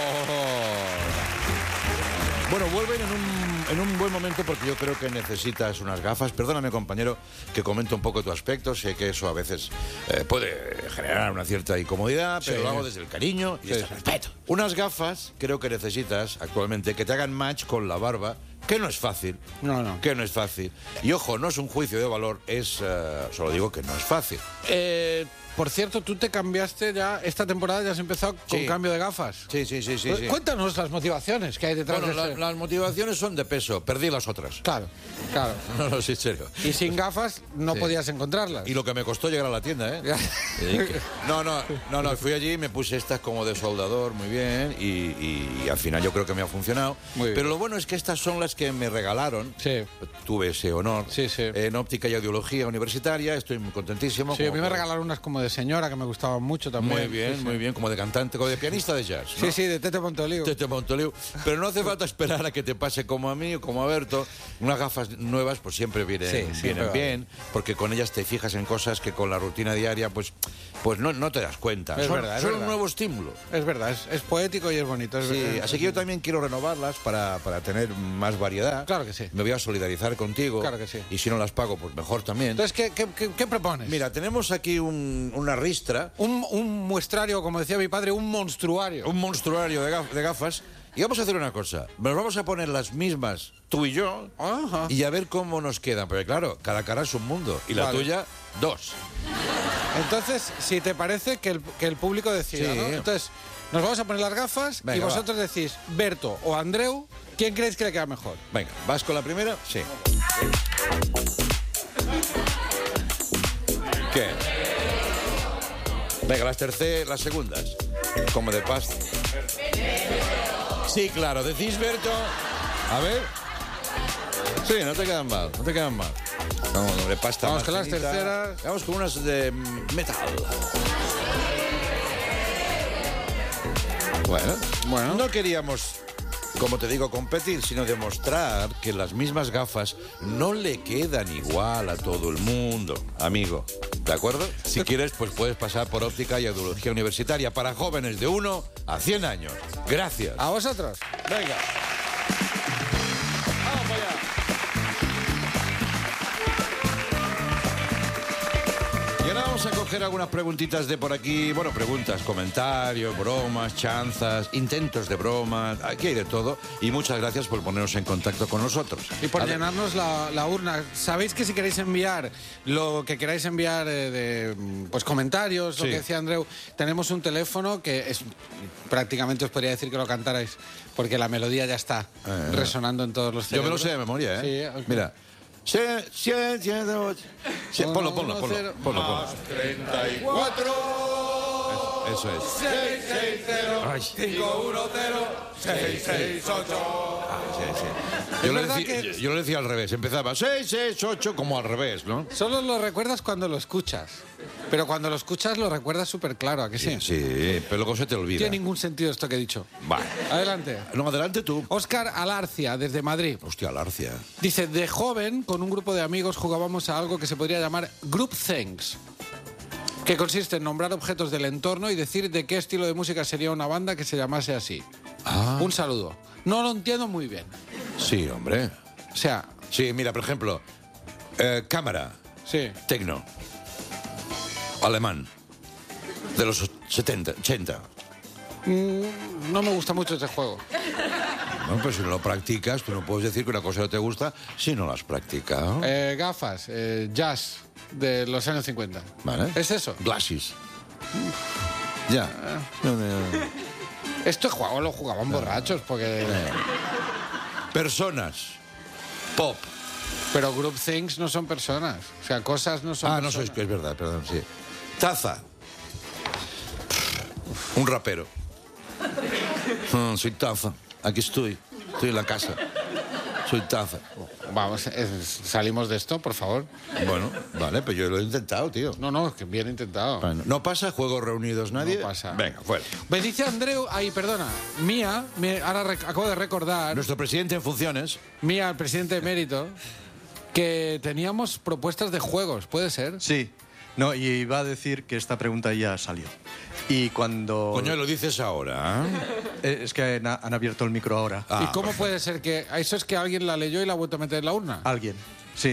Bueno, vuelven en un, en un buen momento porque yo creo que necesitas unas gafas. Perdóname, compañero, que comento un poco tu aspecto. Sé que eso a veces eh, puede generar una cierta incomodidad, pero Sí. lo hago desde el cariño y Sí, desde el sí. respeto. Unas gafas creo que necesitas actualmente que te hagan match con la barba, que no es fácil. No, no. Que no es fácil. Y ojo, no es un juicio de valor, es... eh, solo digo que no es fácil. Eh, por cierto, tú te cambiaste ya, esta temporada ya has empezado con Sí. cambio de gafas. Sí, sí, sí, sí. Cu- sí. Cuéntanos las motivaciones que hay detrás Bueno, de la- ese- las motivaciones son de peso, perdí las otras. Claro, claro. No, no, sí, en serio. Y sin gafas no Sí. podías encontrarlas. Y lo que me costó llegar a la tienda, ¿eh? No, no, no, no, fui allí, me puse estas como de soldador, muy bien, y, y, y al final yo creo que me ha funcionado. Muy bien. Pero lo bueno es que estas son las que me regalaron. Sí. Tuve ese honor. Sí, sí. En óptica y audiología universitaria, estoy muy contentísimo. Sí, a como mí me por- regalaron unas como de señora que me gustaban mucho también. Muy bien, Sí, sí. muy bien, como de cantante, como de pianista de jazz, ¿no? Sí, sí, de Tete Montoliu. Tete Montoliu. Pero no hace falta esperar a que te pase como a mí o como a Berto. Unas gafas nuevas pues siempre vienen, Sí, siempre vienen va bien, porque con ellas te fijas en cosas que con la rutina diaria pues, pues no, no te das cuenta. Es son verdad, es son verdad. un nuevo estímulo. Es verdad, es, es poético y es bonito. Es Sí, verdad. así que yo también quiero renovarlas para, para tener más variedad. Claro que sí. Me voy a solidarizar contigo. Claro que sí. Y si no las pago, pues mejor también. Entonces, ¿qué, qué, qué- qué propones? Mira, tenemos aquí un- una ristra, Un, un muestrario, como decía mi padre, un monstruario. un monstruario de, gaf- de gafas. Y vamos a hacer una cosa. Nos vamos a poner las mismas, tú y yo, Ajá. y a ver cómo nos quedan. Porque claro, cada cara es un mundo. Y la Vale. tuya, dos. Entonces, si te parece, que el, que el público decida, Sí. ¿no? Entonces, nos vamos a poner las gafas y Venga, va. vosotros decís, Berto o Andreu, ¿quién creéis que le queda mejor? Venga, ¿vas con la primera? Sí. ¿Qué? Venga, las terceras, las segundas. Como de pasta. Sí, claro, decís Berto. A ver. Sí, no te quedan mal, no te quedan mal. Vamos, de pasta Vamos más con las finita. terceras. Vamos con unas de mm, metal. Bueno, Bueno. no queríamos, como te digo, competir, sino demostrar que las mismas gafas no le quedan igual a todo el mundo, amigo. ¿De acuerdo? Si quieres, pues puedes pasar por óptica y audiología universitaria para jóvenes de uno a cien años. Gracias. ¿A vosotros? Venga. Vamos para allá. Y ahora vamos a coger algunas preguntitas de por aquí. Bueno, preguntas, comentarios, bromas, chanzas, intentos de bromas. Aquí hay de todo. Y muchas gracias por ponernos en contacto con nosotros. Y por A ver, llenarnos la, la urna. Sabéis que si queréis enviar lo que queráis enviar eh, de mm, pues comentarios, lo Sí. que decía Andreu, tenemos un teléfono que es prácticamente os podría decir que lo cantarais, porque la melodía ya está Eh. resonando en todos los Yo me lo cerebros. sé de memoria, ¿eh? Sí, ok. Mira. Sí, sí, sí, sí. Ponlo, ponlo, ponlo. cero. Ponlo, ponlo. treinta y cuatro, Eso es. seis seis cero, Ay. cinco uno cero, seis seis ocho. Sí, sí. Es Yo, lo verdad decía, que- yo lo decía al revés. Empezaba seis, seis, ocho, como al revés, ¿no? Solo lo recuerdas cuando lo escuchas. Pero cuando lo escuchas lo recuerdas súper claro, ¿a que sí? Sí, pero luego se te No olvida. tiene ningún sentido esto que he dicho. Vale. Adelante. No, adelante tú. Óscar Alarcia, desde Madrid. Hostia, Larcia. Dice, de joven, con un grupo de amigos jugábamos a algo que se podría llamar Group Things, que consiste en nombrar objetos del entorno y decir de qué estilo de música sería una banda que se llamase así. Ah. Un saludo. No lo entiendo muy bien. Sí, hombre. O sea, Sí, mira, por ejemplo, eh, cámara, sí. tecno, alemán, de los setenta, ochenta. Mm, no me gusta mucho este juego. Bueno, pues si no lo practicas, tú no puedes decir que una cosa no te gusta si no la has practicado. Eh, gafas, eh, jazz de los años cincuenta. ¿Vale? ¿Es eso? Glasses. Ya. No, no, no. Este juego lo jugaban borrachos porque... Personas. Pop. Pero Group Things no son personas. O sea, cosas no son Ah, no sois, personas. que es verdad, perdón, sí. Taza. Un rapero. Ah, soy Taza. Aquí estoy. Estoy en la casa. Soy Taza. Vamos, es- salimos de esto, por favor. Bueno, vale, pero yo lo he intentado, tío. No, no, que bien intentado. Bueno, ¿no pasa juegos reunidos nadie? No pasa. Venga, fuera. Me dice Andreu, ay, perdona, Mía, me- ahora rec- acabo de recordar, Nuestro presidente en funciones. Mía, el presidente emérito, que teníamos propuestas de juegos, ¿puede ser? Sí. No, y iba a decir que esta pregunta ya salió. Y cuando... Coño, lo dices ahora. ¿eh? Eh, Es que han, han abierto el micro ahora. Ah, ¿Y cómo puede ser que eso es que alguien la leyó y la ha vuelto a meter en la urna? Alguien. Sí.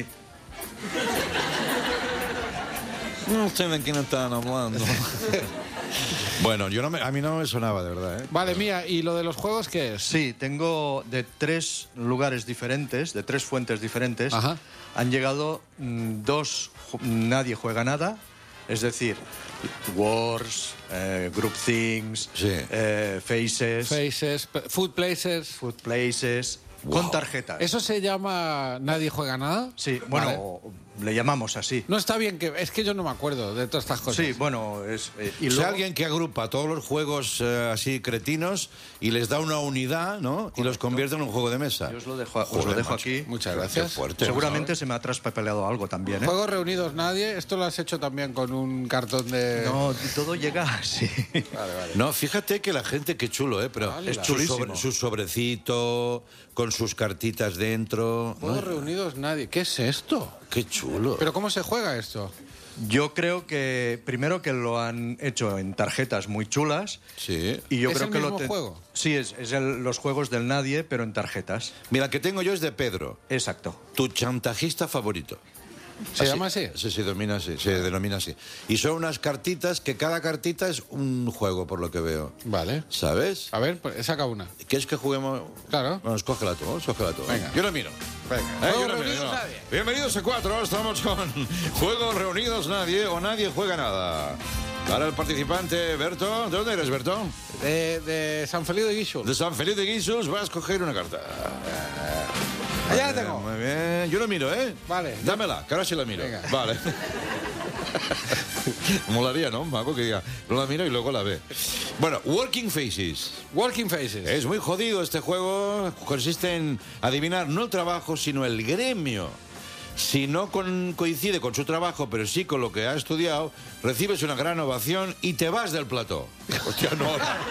No sé de quién estaban hablando. Bueno, yo no me- a mí no me sonaba, de verdad, ¿eh? Vale, Mía, ¿y lo de los juegos qué es? Sí, tengo de tres lugares diferentes, de tres fuentes diferentes. Ajá. Han llegado mm, dos, ju- nadie juega nada, es decir, Wars, eh, Group Things, Sí. eh, Faces, Faces, pe- Food Places. Food Places, con tarjetas. ¿Eso se llama Nadie Juega Nada? Sí, bueno, le llamamos así. No está bien que... Es que yo no me acuerdo de todas estas cosas. Sí, bueno, es... eh, y O sea, luego- alguien que agrupa todos los juegos eh, así cretinos y les da una unidad, ¿no? Y los convierte en un juego de mesa. Yo os lo dejo, os lo Joder, dejo macho. aquí. Muchas Qué gracias. fuerte. Seguramente se me ha traspapeleado algo también, ¿eh? Juegos Reunidos Nadie, esto lo has hecho también con un cartón de... No, todo llega así. No, fíjate que la gente, qué chulo, ¿eh? Pero Vale, su, chulísimo. sobre- su sobrecito, con sus cartitas dentro. Juegos ¿no? Reunidos Nadie. ¿Qué es esto? Qué chulo. ¿Pero cómo se juega esto? Yo creo que primero que lo han hecho en tarjetas muy chulas. Sí. Y yo ¿Es creo el que mismo lo te- juego? Sí, es, es el- los juegos del nadie, pero en tarjetas. Mira, el que tengo yo es de Pedro, Exacto. tu chantajista favorito. ¿Se llama así? Sí, se denomina así, se denomina así. Y son unas cartitas que cada cartita es un juego, por lo que veo. Vale. ¿Sabes? A ver, pues, saca una. ¿Quieres que juguemos? Claro. Bueno, escógela tú, escógela tú. Venga. Yo lo miro. Venga. Eh, Juegos yo lo miro, Reunidos yo no. Nadie. Bienvenidos a Cuatro, estamos con Juegos Reunidos Nadie o Nadie Juega Nada. Para el participante, Berto. ¿De dónde eres, Berto? De, de San Feliu de Guíxols. De San Felipe de Guíxols, va a escoger una carta. Allá la Bien, tengo. Muy bien. Yo lo miro, ¿eh? Vale. Dámela, que ahora sí la miro. Venga. Vale. Molaría, ¿no? Un mago que diga, no la miro y luego la ve. Bueno, Working Faces. Working Faces. Es muy jodido este juego. Consiste en adivinar no el trabajo, sino el gremio. Si no con- coincide con su trabajo, pero sí con lo que ha estudiado, recibes una gran ovación y te vas del plató. Hostia, no.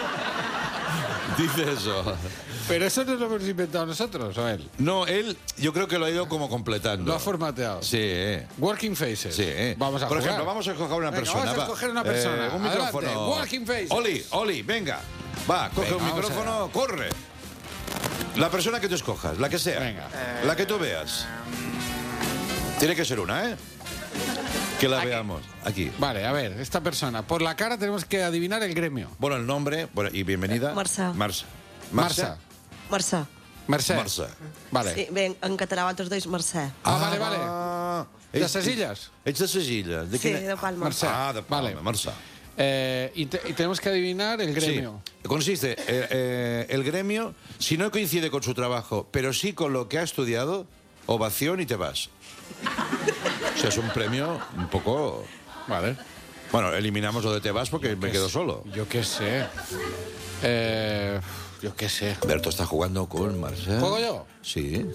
Dice eso. Pero eso no lo hemos inventado nosotros, ¿o él? No, él yo creo que lo ha ido como completando. Lo ha formateado. Sí, eh. Working Faces. Sí, eh. Vamos a Por jugar. ejemplo, vamos a escoger una Venga, persona. vamos a va. escoger una persona. Eh, un Adelante. micrófono. Working Faces. Oli, Oli, venga. Va, coge Venga, un vamos micrófono, corre. La persona que tú escojas, la que sea. Venga. La que tú veas. Tiene que ser una, ¿eh? Que la veamos. Aquí. Vale, a ver, esta persona. Por la cara tenemos que adivinar el gremio. Bueno, el nombre bueno, y bienvenida. Marça. Marça. Marça. Mercè. Mercè. Marça. Vale. Sí, bé, en català vosaltres deis Mercè. Ah, vale, vale. Ah, De ets- Sesillas. Ets de Sesillas. De Sí, quina- de Palma. Mercè. Ah, de Palma, Vale. Marça. Eh, y, te- y tenemos que adivinar el gremio. Sí. Consiste eh, eh, el gremio, si no coincide con su trabajo, pero sí con lo que ha estudiado, ovación y te vas. O sea, es un premio un poco... Vale. Bueno, eliminamos lo de te vas porque me quedo solo. Yo qué sé. Eh, yo qué sé. Berto está jugando con Marcel. ¿Juego yo? Sí,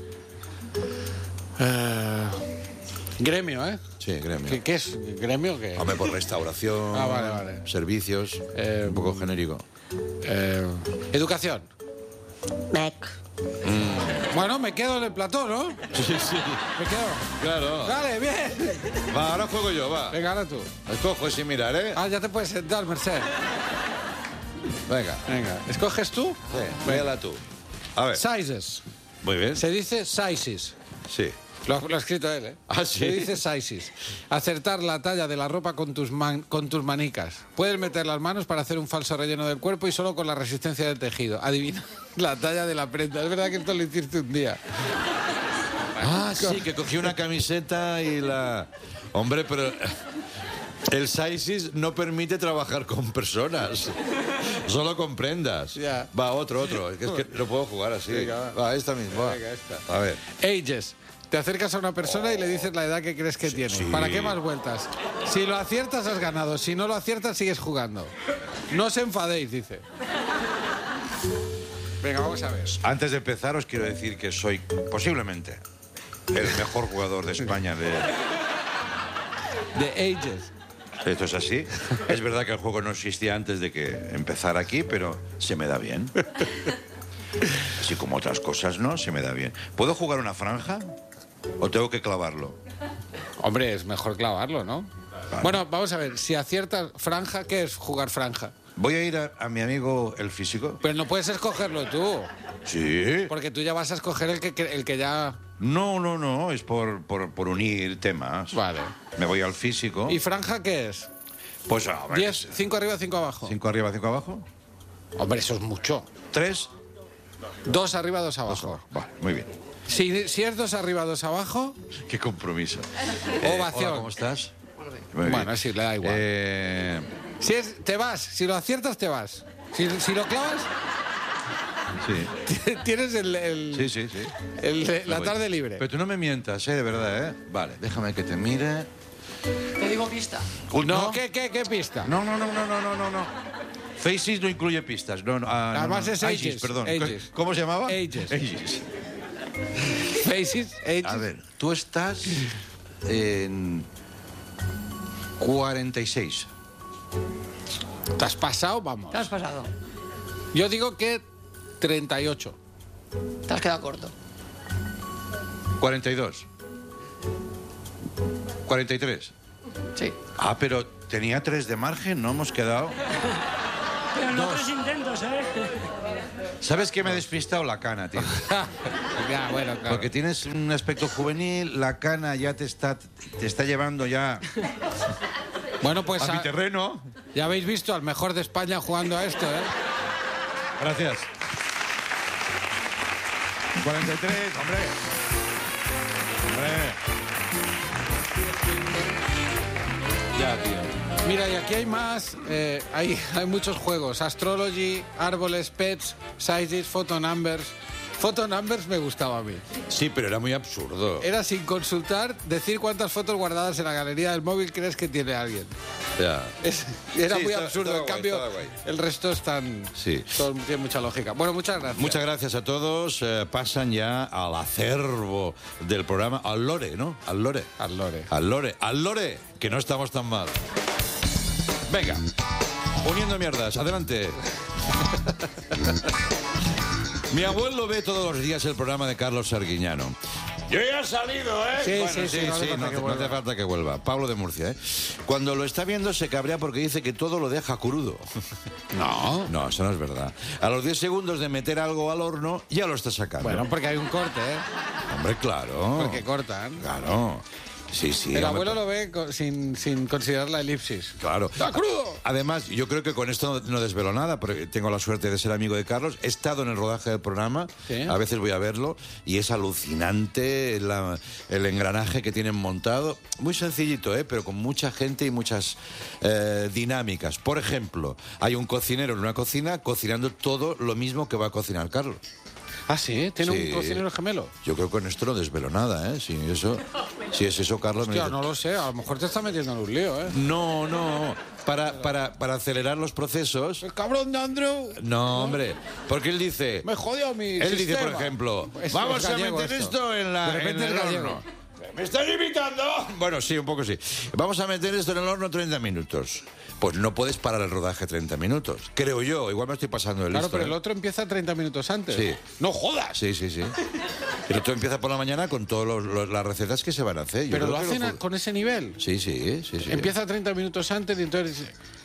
Eh, gremio, ¿eh? sí, gremio. ¿Qué, qué es? ¿Gremio qué? Hombre, por restauración, Ah, vale, vale. servicios, Eh, un poco genérico. Eh, educación. Mec. Bueno, me quedo en el plató, ¿no? Sí, sí, Me quedo. claro. Vale, bien. Va, ahora juego yo, va. Venga, ahora tú. Escojo sin mirar, ¿eh? Ah, ya te puedes sentar, Merced. Venga, Venga, ¿escoges tú? sí, véala tú. A ver, Sizes. muy bien. Se dice sizes. Sí. Lo, ha- lo ha escrito él, ¿eh? Ah, ¿sí? Se dice sizes. Acertar la talla de la ropa con tus, man- con tus manicas. Puedes meter las manos para hacer un falso relleno del cuerpo y solo con la resistencia del tejido. Adivina la talla de la prenda. Es verdad que esto lo hiciste un día. Ah, sí, que cogí una camiseta y la... Hombre, pero... El Sizes no permite trabajar con personas. Solo con prendas. Ya. Va, otro, otro. Es que, es que no puedo jugar así. Venga, va. esta misma. va. Venga, esta. A ver. Ages. Te acercas a una persona y le dices la edad que crees que tiene. sí. ¿Para qué más vueltas? Si lo aciertas, has ganado. Si no lo aciertas, sigues jugando. No os enfadéis, dice. Venga, vamos a ver. Antes de empezar, os quiero decir que soy posiblemente el mejor jugador de España de... De Ages. Esto es así. Es verdad que el juego no existía antes de que empezara aquí, pero se me da bien. Así como otras cosas, ¿no? Se me da bien. ¿Puedo jugar una franja o tengo que clavarlo? Hombre, es mejor clavarlo, ¿no? Bueno, vamos a ver. Si aciertas franja, ¿qué es jugar franja? Voy a ir a, a mi amigo el físico. Pero no puedes escogerlo tú. Sí. Porque tú ya vas a escoger el que, el que ya... No, no, no. Es por, por, por unir temas. Vale. Me voy al físico. ¿Y franja qué es? Pues a ver. ¿Diez? ¿Cinco arriba, cinco abajo? ¿Cinco arriba, cinco abajo? Hombre, eso es mucho. ¿Tres? Dos arriba, dos abajo. Vale, muy bien. Si, si es dos arriba, dos abajo, Qué compromiso. ovación. Hola, ¿cómo estás? Muy bien. Bueno, sí, le da igual. Eh, Si es, te vas. Si lo aciertas, te vas. Si, si lo clavas, Sí. Tienes el, el- Sí, sí, sí. el- Me la voy. tarde libre. Pero tú no me mientas, ¿eh? De verdad, ¿eh? Vale, déjame que te mire. Te digo pista. Uy, No, ¿qué, qué, qué pista? No, no, no, no, no, no, no, no. Faces no incluye pistas. No, no, ah, no, Además no. es Ages, perdón. Ages. ¿Cómo se llamaba? Ages. Ages. Faces, Ages. A ver, tú estás en cuarenta y seis. ¿Te has pasado? Vamos. Te has pasado. Yo digo que treinta y ocho. Te has quedado corto. cuarenta y dos. cuarenta y tres. Sí. Ah, pero tenía tres de margen, ¿no? Hemos quedado. Pero no tres intentos, ¿eh? ¿Sabes qué me ha despistado? La cana, tío. Ya, bueno, claro. Porque tienes un aspecto juvenil, la cana ya te está, te está llevando ya Bueno, pues a mi a- terreno. ya habéis visto al mejor de España jugando a esto, ¿eh? Gracias. cuarenta y tres, hombre. Hombre. Ya, tío. Mira, y aquí hay más, eh, hay, hay muchos juegos. Astrology, árboles, pets, sizes, photo numbers. Photo numbers me gustaba a mí. Sí, pero era muy absurdo. Era sin consultar, decir cuántas fotos guardadas en la galería del móvil crees que tiene alguien. Ya. Es- era Sí, muy estaba- absurdo. estaba En guay, cambio, estaba guay. el resto están... Sí. todo- tiene mucha lógica. Bueno, muchas gracias. Muchas gracias a todos. Eh, pasan ya al acervo del programa, al lore, ¿no? Al lore. Al lore. Al lore. Al lore, que no estamos tan mal. Venga, uniendo mierdas, adelante. Mi abuelo ve todos los días el programa de Carlos Sarguiñano. Yo ya he salido, ¿eh? Sí, Bueno, sí, sí, no hace falta no, que hace, no vuelva. hace falta que vuelva. Pablo de Murcia, ¿eh? Cuando lo está viendo se cabrea porque dice que todo lo deja crudo. No. No, eso no es verdad. A los diez segundos de meter algo al horno, ya lo está sacando. Bueno, porque hay un corte, ¿eh? Hombre, claro. Porque cortan. Claro. Sí, sí. El hombre, abuelo lo ve co- sin, sin considerar la elipsis. Claro. ¡Está crudo! Además, yo creo que con esto no, no desvelo nada, porque tengo la suerte de ser amigo de Carlos. He estado en el rodaje del programa, Sí. a veces voy a verlo, y es alucinante la- el engranaje que tienen montado. Muy sencillito, ¿eh? Pero con mucha gente y muchas eh, dinámicas. Por ejemplo, hay un cocinero en una cocina cocinando todo lo mismo que va a cocinar Carlos. Ah, sí, tiene Sí. un cocinero gemelo. Yo creo que con esto no desvelo nada, ¿eh? Si, eso, si es eso, Carlos... me Hostia, dice- no lo sé, a lo mejor te está metiendo en un lío, ¿eh? No, no. Para, para, para acelerar los procesos... El cabrón de Andrew No, hombre. Porque él dice... me jodió mi Él dice, sistema. por ejemplo, Es- vamos es a gallego meter esto, en, la, De repente en el es gallego. horno. ¿Me estás imitando? Bueno, sí, un poco sí. Vamos a meter esto en el horno treinta minutos. Pues no puedes parar el rodaje treinta minutos. Creo yo. Igual me estoy pasando de Claro, listo, pero ¿eh? el otro empieza treinta minutos antes. Sí. ¡No jodas! Sí, sí, sí. El otro empieza por la mañana con todas las recetas que se van a hacer. Yo Pero creo lo que hacen a- fu- con ese nivel. Sí, sí, sí, sí. Empieza treinta minutos antes y entonces...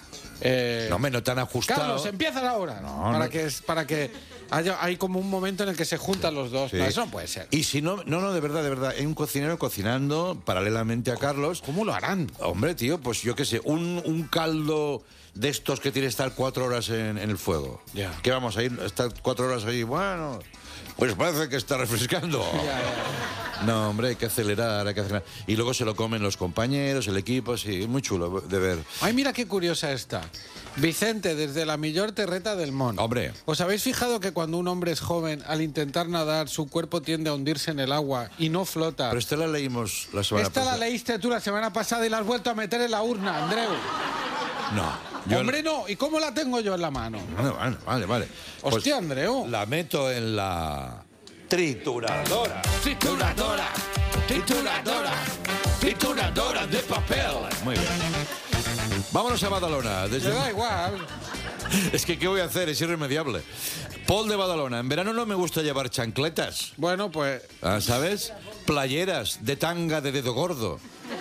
eh, No, hombre, no tan ajustado. Carlos, empieza la hora. No, para, no. Que, es- para que haya hay como un momento en el que se juntan los dos. Sí. No, eso no puede ser. Y si no, no, no, de verdad, de verdad, hay un cocinero cocinando paralelamente a Carlos. ¿Cómo lo harán? Hombre, tío, pues yo qué sé, un, un caldo de estos que tiene que estar cuatro horas en, en el fuego. Ya. ¿Qué vamos a ir? Estar cuatro horas ahí, bueno, pues parece que está refrescando. No, hombre, hay que acelerar, hay que acelerar. Y luego se lo comen los compañeros, el equipo, sí, es muy chulo de ver. Ay, mira qué curiosa está. Vicente, desde la millor terreta del Mon. Hombre. ¿Os habéis fijado que cuando un hombre es joven, al intentar nadar, su cuerpo tiende a hundirse en el agua y no flota? Pero esta la leímos la semana Esta la pasada. leíste tú la semana pasada y la has vuelto a meter en la urna, Andreu. No. yo- Hombre, no. ¿Y cómo la tengo yo en la mano? Vale, vale, vale. vale. Pues Hostia, Andreu. la meto en la trituradora. Trituradora, trituradora, trituradora de papel. Muy bien. Vámonos a Badalona. Le Desde... da igual. Es que, ¿qué voy a hacer? Es irremediable. Paul de Badalona. En verano no me gusta llevar chancletas. Bueno, pues Ah, ¿sabes? Playeras de tanga de dedo gordo.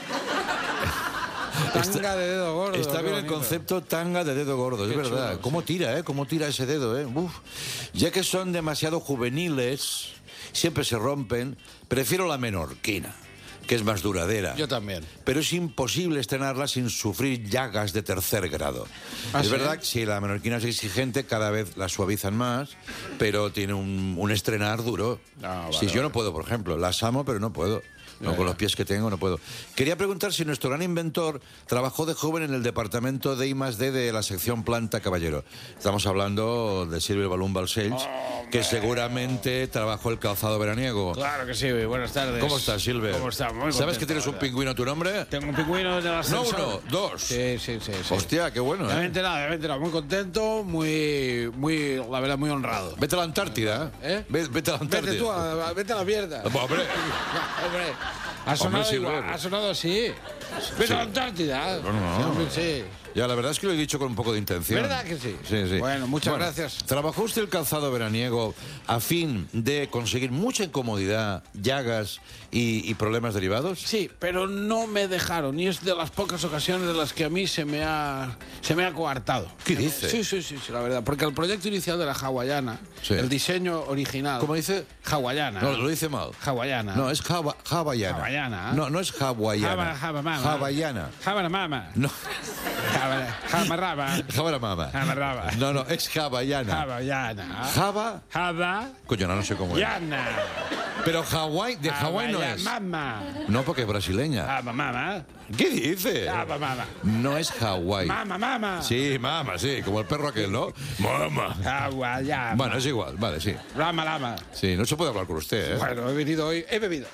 tanga de dedo gordo. Está qué bien el bonito. concepto tanga de dedo gordo, es Qué verdad. chulo, ¿Cómo tira, eh? ¿Cómo tira ese dedo, eh? Uf. Ya que son demasiado juveniles, siempre se rompen, prefiero la menorquina, que es más duradera. Yo también. Pero es imposible estrenarla sin sufrir llagas de tercer grado. ¿Ah, es sí? verdad que si la menorquina es exigente, cada vez la suavizan más, pero tiene un, un estrenar duro. Ah, vale, sí, yo vale. no puedo, por ejemplo. Las amo, pero no puedo. No, con los pies que tengo no puedo. Quería preguntar si nuestro gran inventor trabajó de joven en el departamento de I más D de la sección Planta Caballero. Estamos hablando de Silver Balloon Balcells, oh, que seguramente trabajó el calzado veraniego. Claro que sí, buenas tardes. ¿Cómo estás, Silver? ¿Cómo estás? Muy contento, ¿Sabes que tienes un pingüino a tu nombre? Tengo un pingüino de la No uno, dos. Sí, sí, sí, sí. Hostia, qué bueno, Ya me he ¿eh? enterado, ya me he enterado. Muy contento, muy, muy, la verdad, muy honrado. Vete a la Antártida, ¿eh? Vete, vete a la Antártida. Vete tú, a, vete a la mierda. Hombre, Hombre, ha sonado Hombre, igual, Silver. ha sonado así. Vete Sí. a la Antártida. No, no. Sí, hombre, sí. Ya, la verdad es que lo he dicho con un poco de intención. ¿Verdad que sí? Sí, sí. Bueno, muchas gracias. ¿Trabajó usted el calzado veraniego a fin de conseguir mucha incomodidad, llagas y, y problemas derivados? Sí, pero no me dejaron y es de las pocas ocasiones de las que a mí se me ha, se me ha coartado. ¿Qué dice? Sí, sí, sí, sí, la verdad. Porque el proyecto inicial de la hawaiana, Sí. el diseño original... ¿Cómo dice? Hawaiana. No, lo dice mal. Hawaiana. No, es hava- hawaiana. Hawaiana. No, no es hawaiana. Java, java, mama. Hawaiana. Java, mama. No, Java, java, raba. Java mama. Java, raba. No, no, es hawaiana. Hawaiana. Java. Java. Coño, no, no sé cómo es. Yana. Pero Hawái, de Hawái no es. Mama. No, porque es brasileña. Java, mama. ¿Qué dice? Java, mama. No es Hawái. Mama, mama. Sí, mama, sí, como el perro aquel, ¿no? Mama. Hawaiana. Bueno, es igual, vale, sí. Lama, lama. Sí, no se puede hablar con usted, ¿eh? Bueno, he venido hoy. He bebido.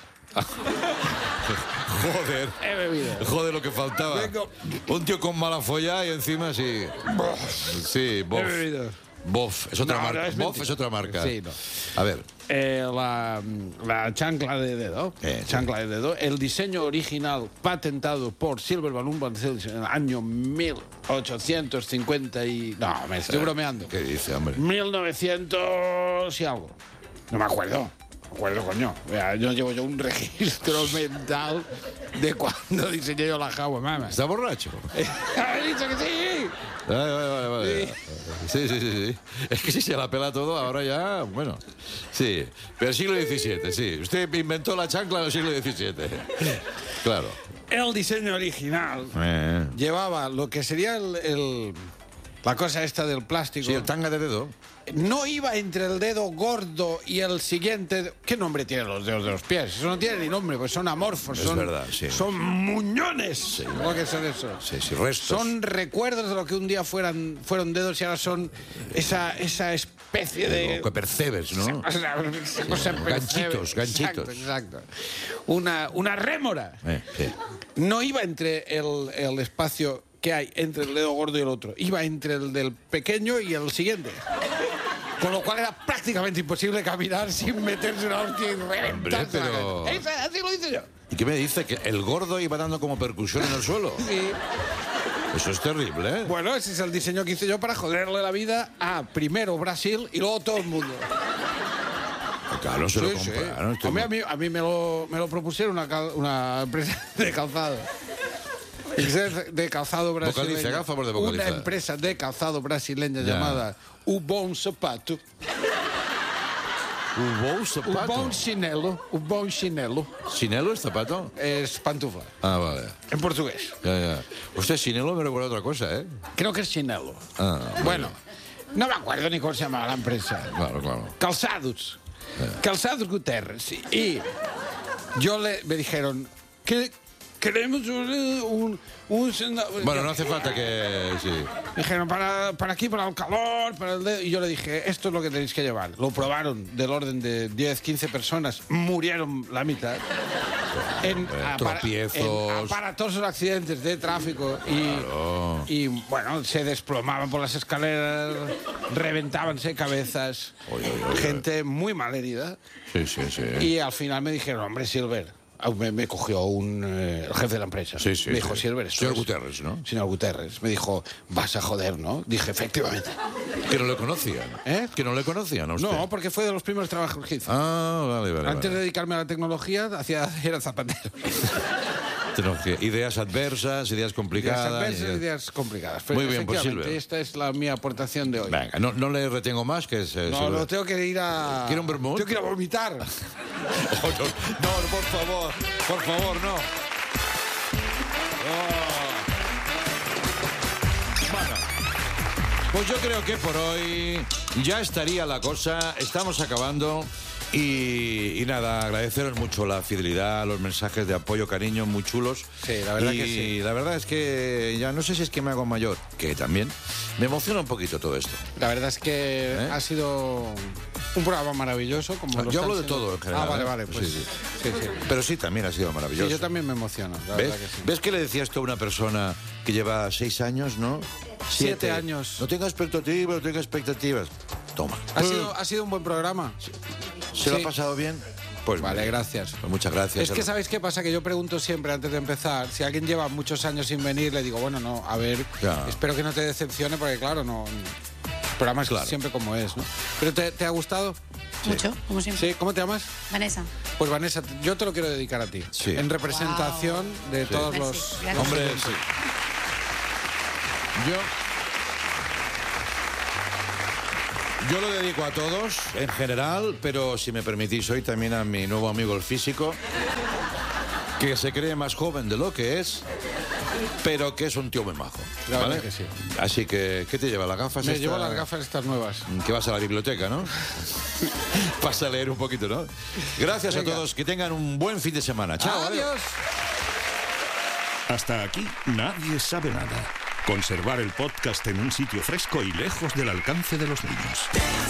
Joder. He bebido. Joder, lo que faltaba. Vengo. Un tío con mala folla y encima sí. Sí, bof. He bebido. Bof, es otra No, marca. no, es Bof mentira. es otra marca. Sí, no. A ver. Eh, la, la chancla de dedo, Eh, sí. chancla de dedo, el diseño original patentado por Silver Balloon Balcells en el año mil ochocientos cincuenta y... No, me estoy bromeando. ¿Qué dice, hombre? mil novecientos y algo. No me acuerdo. Me acuerdo, coño. Vea, yo llevo yo un registro mental de cuando diseñé yo la Hawa Mama. ¿Está borracho? ¡He dicho que sí! Vale, vale, vale, vale. Sí, sí, sí, sí. Es que si se la pela todo, ahora ya, bueno. Sí, pero siglo diecisiete, sí. Usted inventó la chancla del siglo diecisiete. Claro. El diseño original Eh. llevaba lo que sería el, el- la cosa esta del plástico. Sí, el tanga de dedo. No iba entre el dedo gordo y el siguiente. ¿Qué nombre tienen los dedos de los pies? Eso no tiene ni nombre, pues son amorfos. Es son, verdad, sí. Son muñones. ¿Cómo que son eso? Sí, sí, restos. Son recuerdos de lo que un día fueran, fueron dedos y ahora son esa, esa especie de... Lo que percebes, ¿no? O sea, esa cosa ganchitos, percebe. ganchitos. Exacto, exacto. Una, una rémora. Eh, sí. No iba entre el, el espacio que hay entre el dedo gordo y el otro. Iba entre el del pequeño y el siguiente. Con lo cual era prácticamente imposible caminar sin meterse una hostia y reventarse la pero- cabeza. Esa- Así lo hice yo. ¿Y qué me dice? ¿Que el gordo iba dando como percusión en el suelo? Sí. Eso es terrible, ¿eh? Bueno, ese es el diseño que hice yo para joderle la vida a primero Brasil y luego todo el mundo. Claro, se lo Sí, sí. compraron. estoy A mí, a muy- mí, a mí me, lo, me lo propusieron una, cal- una empresa de calzado. Empresa de calzado brasileño. Vocaliza, haga favor de vocalizar. Una empresa de calzado brasileña Ya. llamada O Bom Sapato. ¿Hubo un O zapato? Bom Chinelo. O Bom Chinelo. ¿Sinelo es zapato? Es pantufla. Ah, vale. En portugués. Ya, ya. Usted, Sinelo me recuerda otra cosa, ¿eh? Creo que es chinelo. Ah, Bueno, no me acuerdo ni cómo se llamaba la empresa. Claro, claro. Calzados. Calzados Guterres. Y yo le, me dijeron que queremos un... un, un senda- Bueno, no hace falta que... Sí. Me dijeron, para, para aquí, para el calor, para el dedo. Y yo le dije, esto es lo que tenéis que llevar. Lo probaron del orden de diez, quince personas. Murieron la mitad. En, apara- tropiezos. en aparatosos accidentes de tráfico. Y, y, bueno, se desplomaban por las escaleras, reventábanse cabezas. Oye, oye, oye. Gente muy mal herida. Sí, sí, sí. Y al final me dijeron, hombre, Silver. Ah, Me, me cogió un, eh, el jefe de la empresa. Sí, sí, me dijo, sí. Silver, esto Señor es- Guterres, ¿no? Señor Guterres. Me dijo, vas a joder, ¿no? Dije, efectivamente. Que no le conocían. ¿Eh? Que no le conocían a usted. No, porque fue de los primeros trabajos que hice. Ah, vale, vale. Antes de vale. dedicarme a la tecnología, hacía, era zapatero. Tecnología. Ideas adversas, ideas Ideas complicadas. adversas, ideas- ideas complicadas. Pero Muy bien, pues, efectivamente, Silver. esta es la mi aportación de hoy. Venga, no, no le retengo más, que es... eh, No, Silver. no, tengo que ir a... ¿Quiere un vermut? Tengo que ir a vomitar. Oh, no, no, por favor, por favor, no. Oh. Bueno, pues yo creo que por hoy ya estaría la cosa. Estamos acabando. Y, y nada, agradeceros mucho la fidelidad, los mensajes de apoyo, cariño, muy chulos. Sí, la verdad y que sí. la verdad es que ya no sé si es que me hago mayor, que también me emociona un poquito todo esto. La verdad es que ¿Eh? ha sido un programa maravilloso. Como Yo lo están hablo de siendo- todo en general. Ah, vale, ¿eh? vale. Pues, Sí, sí. sí, sí. Pero sí, también ha sido Sí, maravilloso. yo también me emociono, la ¿Ves? verdad que sí. ¿Ves que le decías tú a una persona que lleva seis años, no? Siete años. No tenga expectativas, no tenga expectativas. Toma. Ha sido, ha sido un buen programa. ¿Se lo sí. ha pasado bien? Pues Vale, muy bien. gracias. Pues muchas gracias. Es que ¿sabéis qué pasa? Que yo pregunto siempre antes de empezar, si alguien lleva muchos años sin venir, le digo, bueno, no, a ver, Ya. espero que no te decepcione, porque claro, no, el programa es Claro. siempre como es, ¿no? ¿Pero te, te ha gustado? Mucho, como siempre. Sí, ¿cómo te llamas? Vanessa. Pues Vanessa, yo te lo quiero dedicar a ti. Sí. En representación de Sí. todos Merci, los... gracias. Hombre, sí. Yo... Yo lo dedico a todos, en general, pero si me permitís hoy también a mi nuevo amigo el físico, que se cree más joven de lo que es, pero que es un tío muy majo. La verdad ¿vale? que sí. Así que, ¿qué te lleva? ¿Las gafas? Me esta- llevo las gafas estas nuevas. Que vas a la biblioteca, ¿no? Vas a leer un poquito, ¿no? Gracias Venga. a todos, que tengan un buen fin de semana. Chao, adiós. Adiós. Hasta aquí nadie sabe nada. Conservar el podcast en un sitio fresco y lejos del alcance de los niños.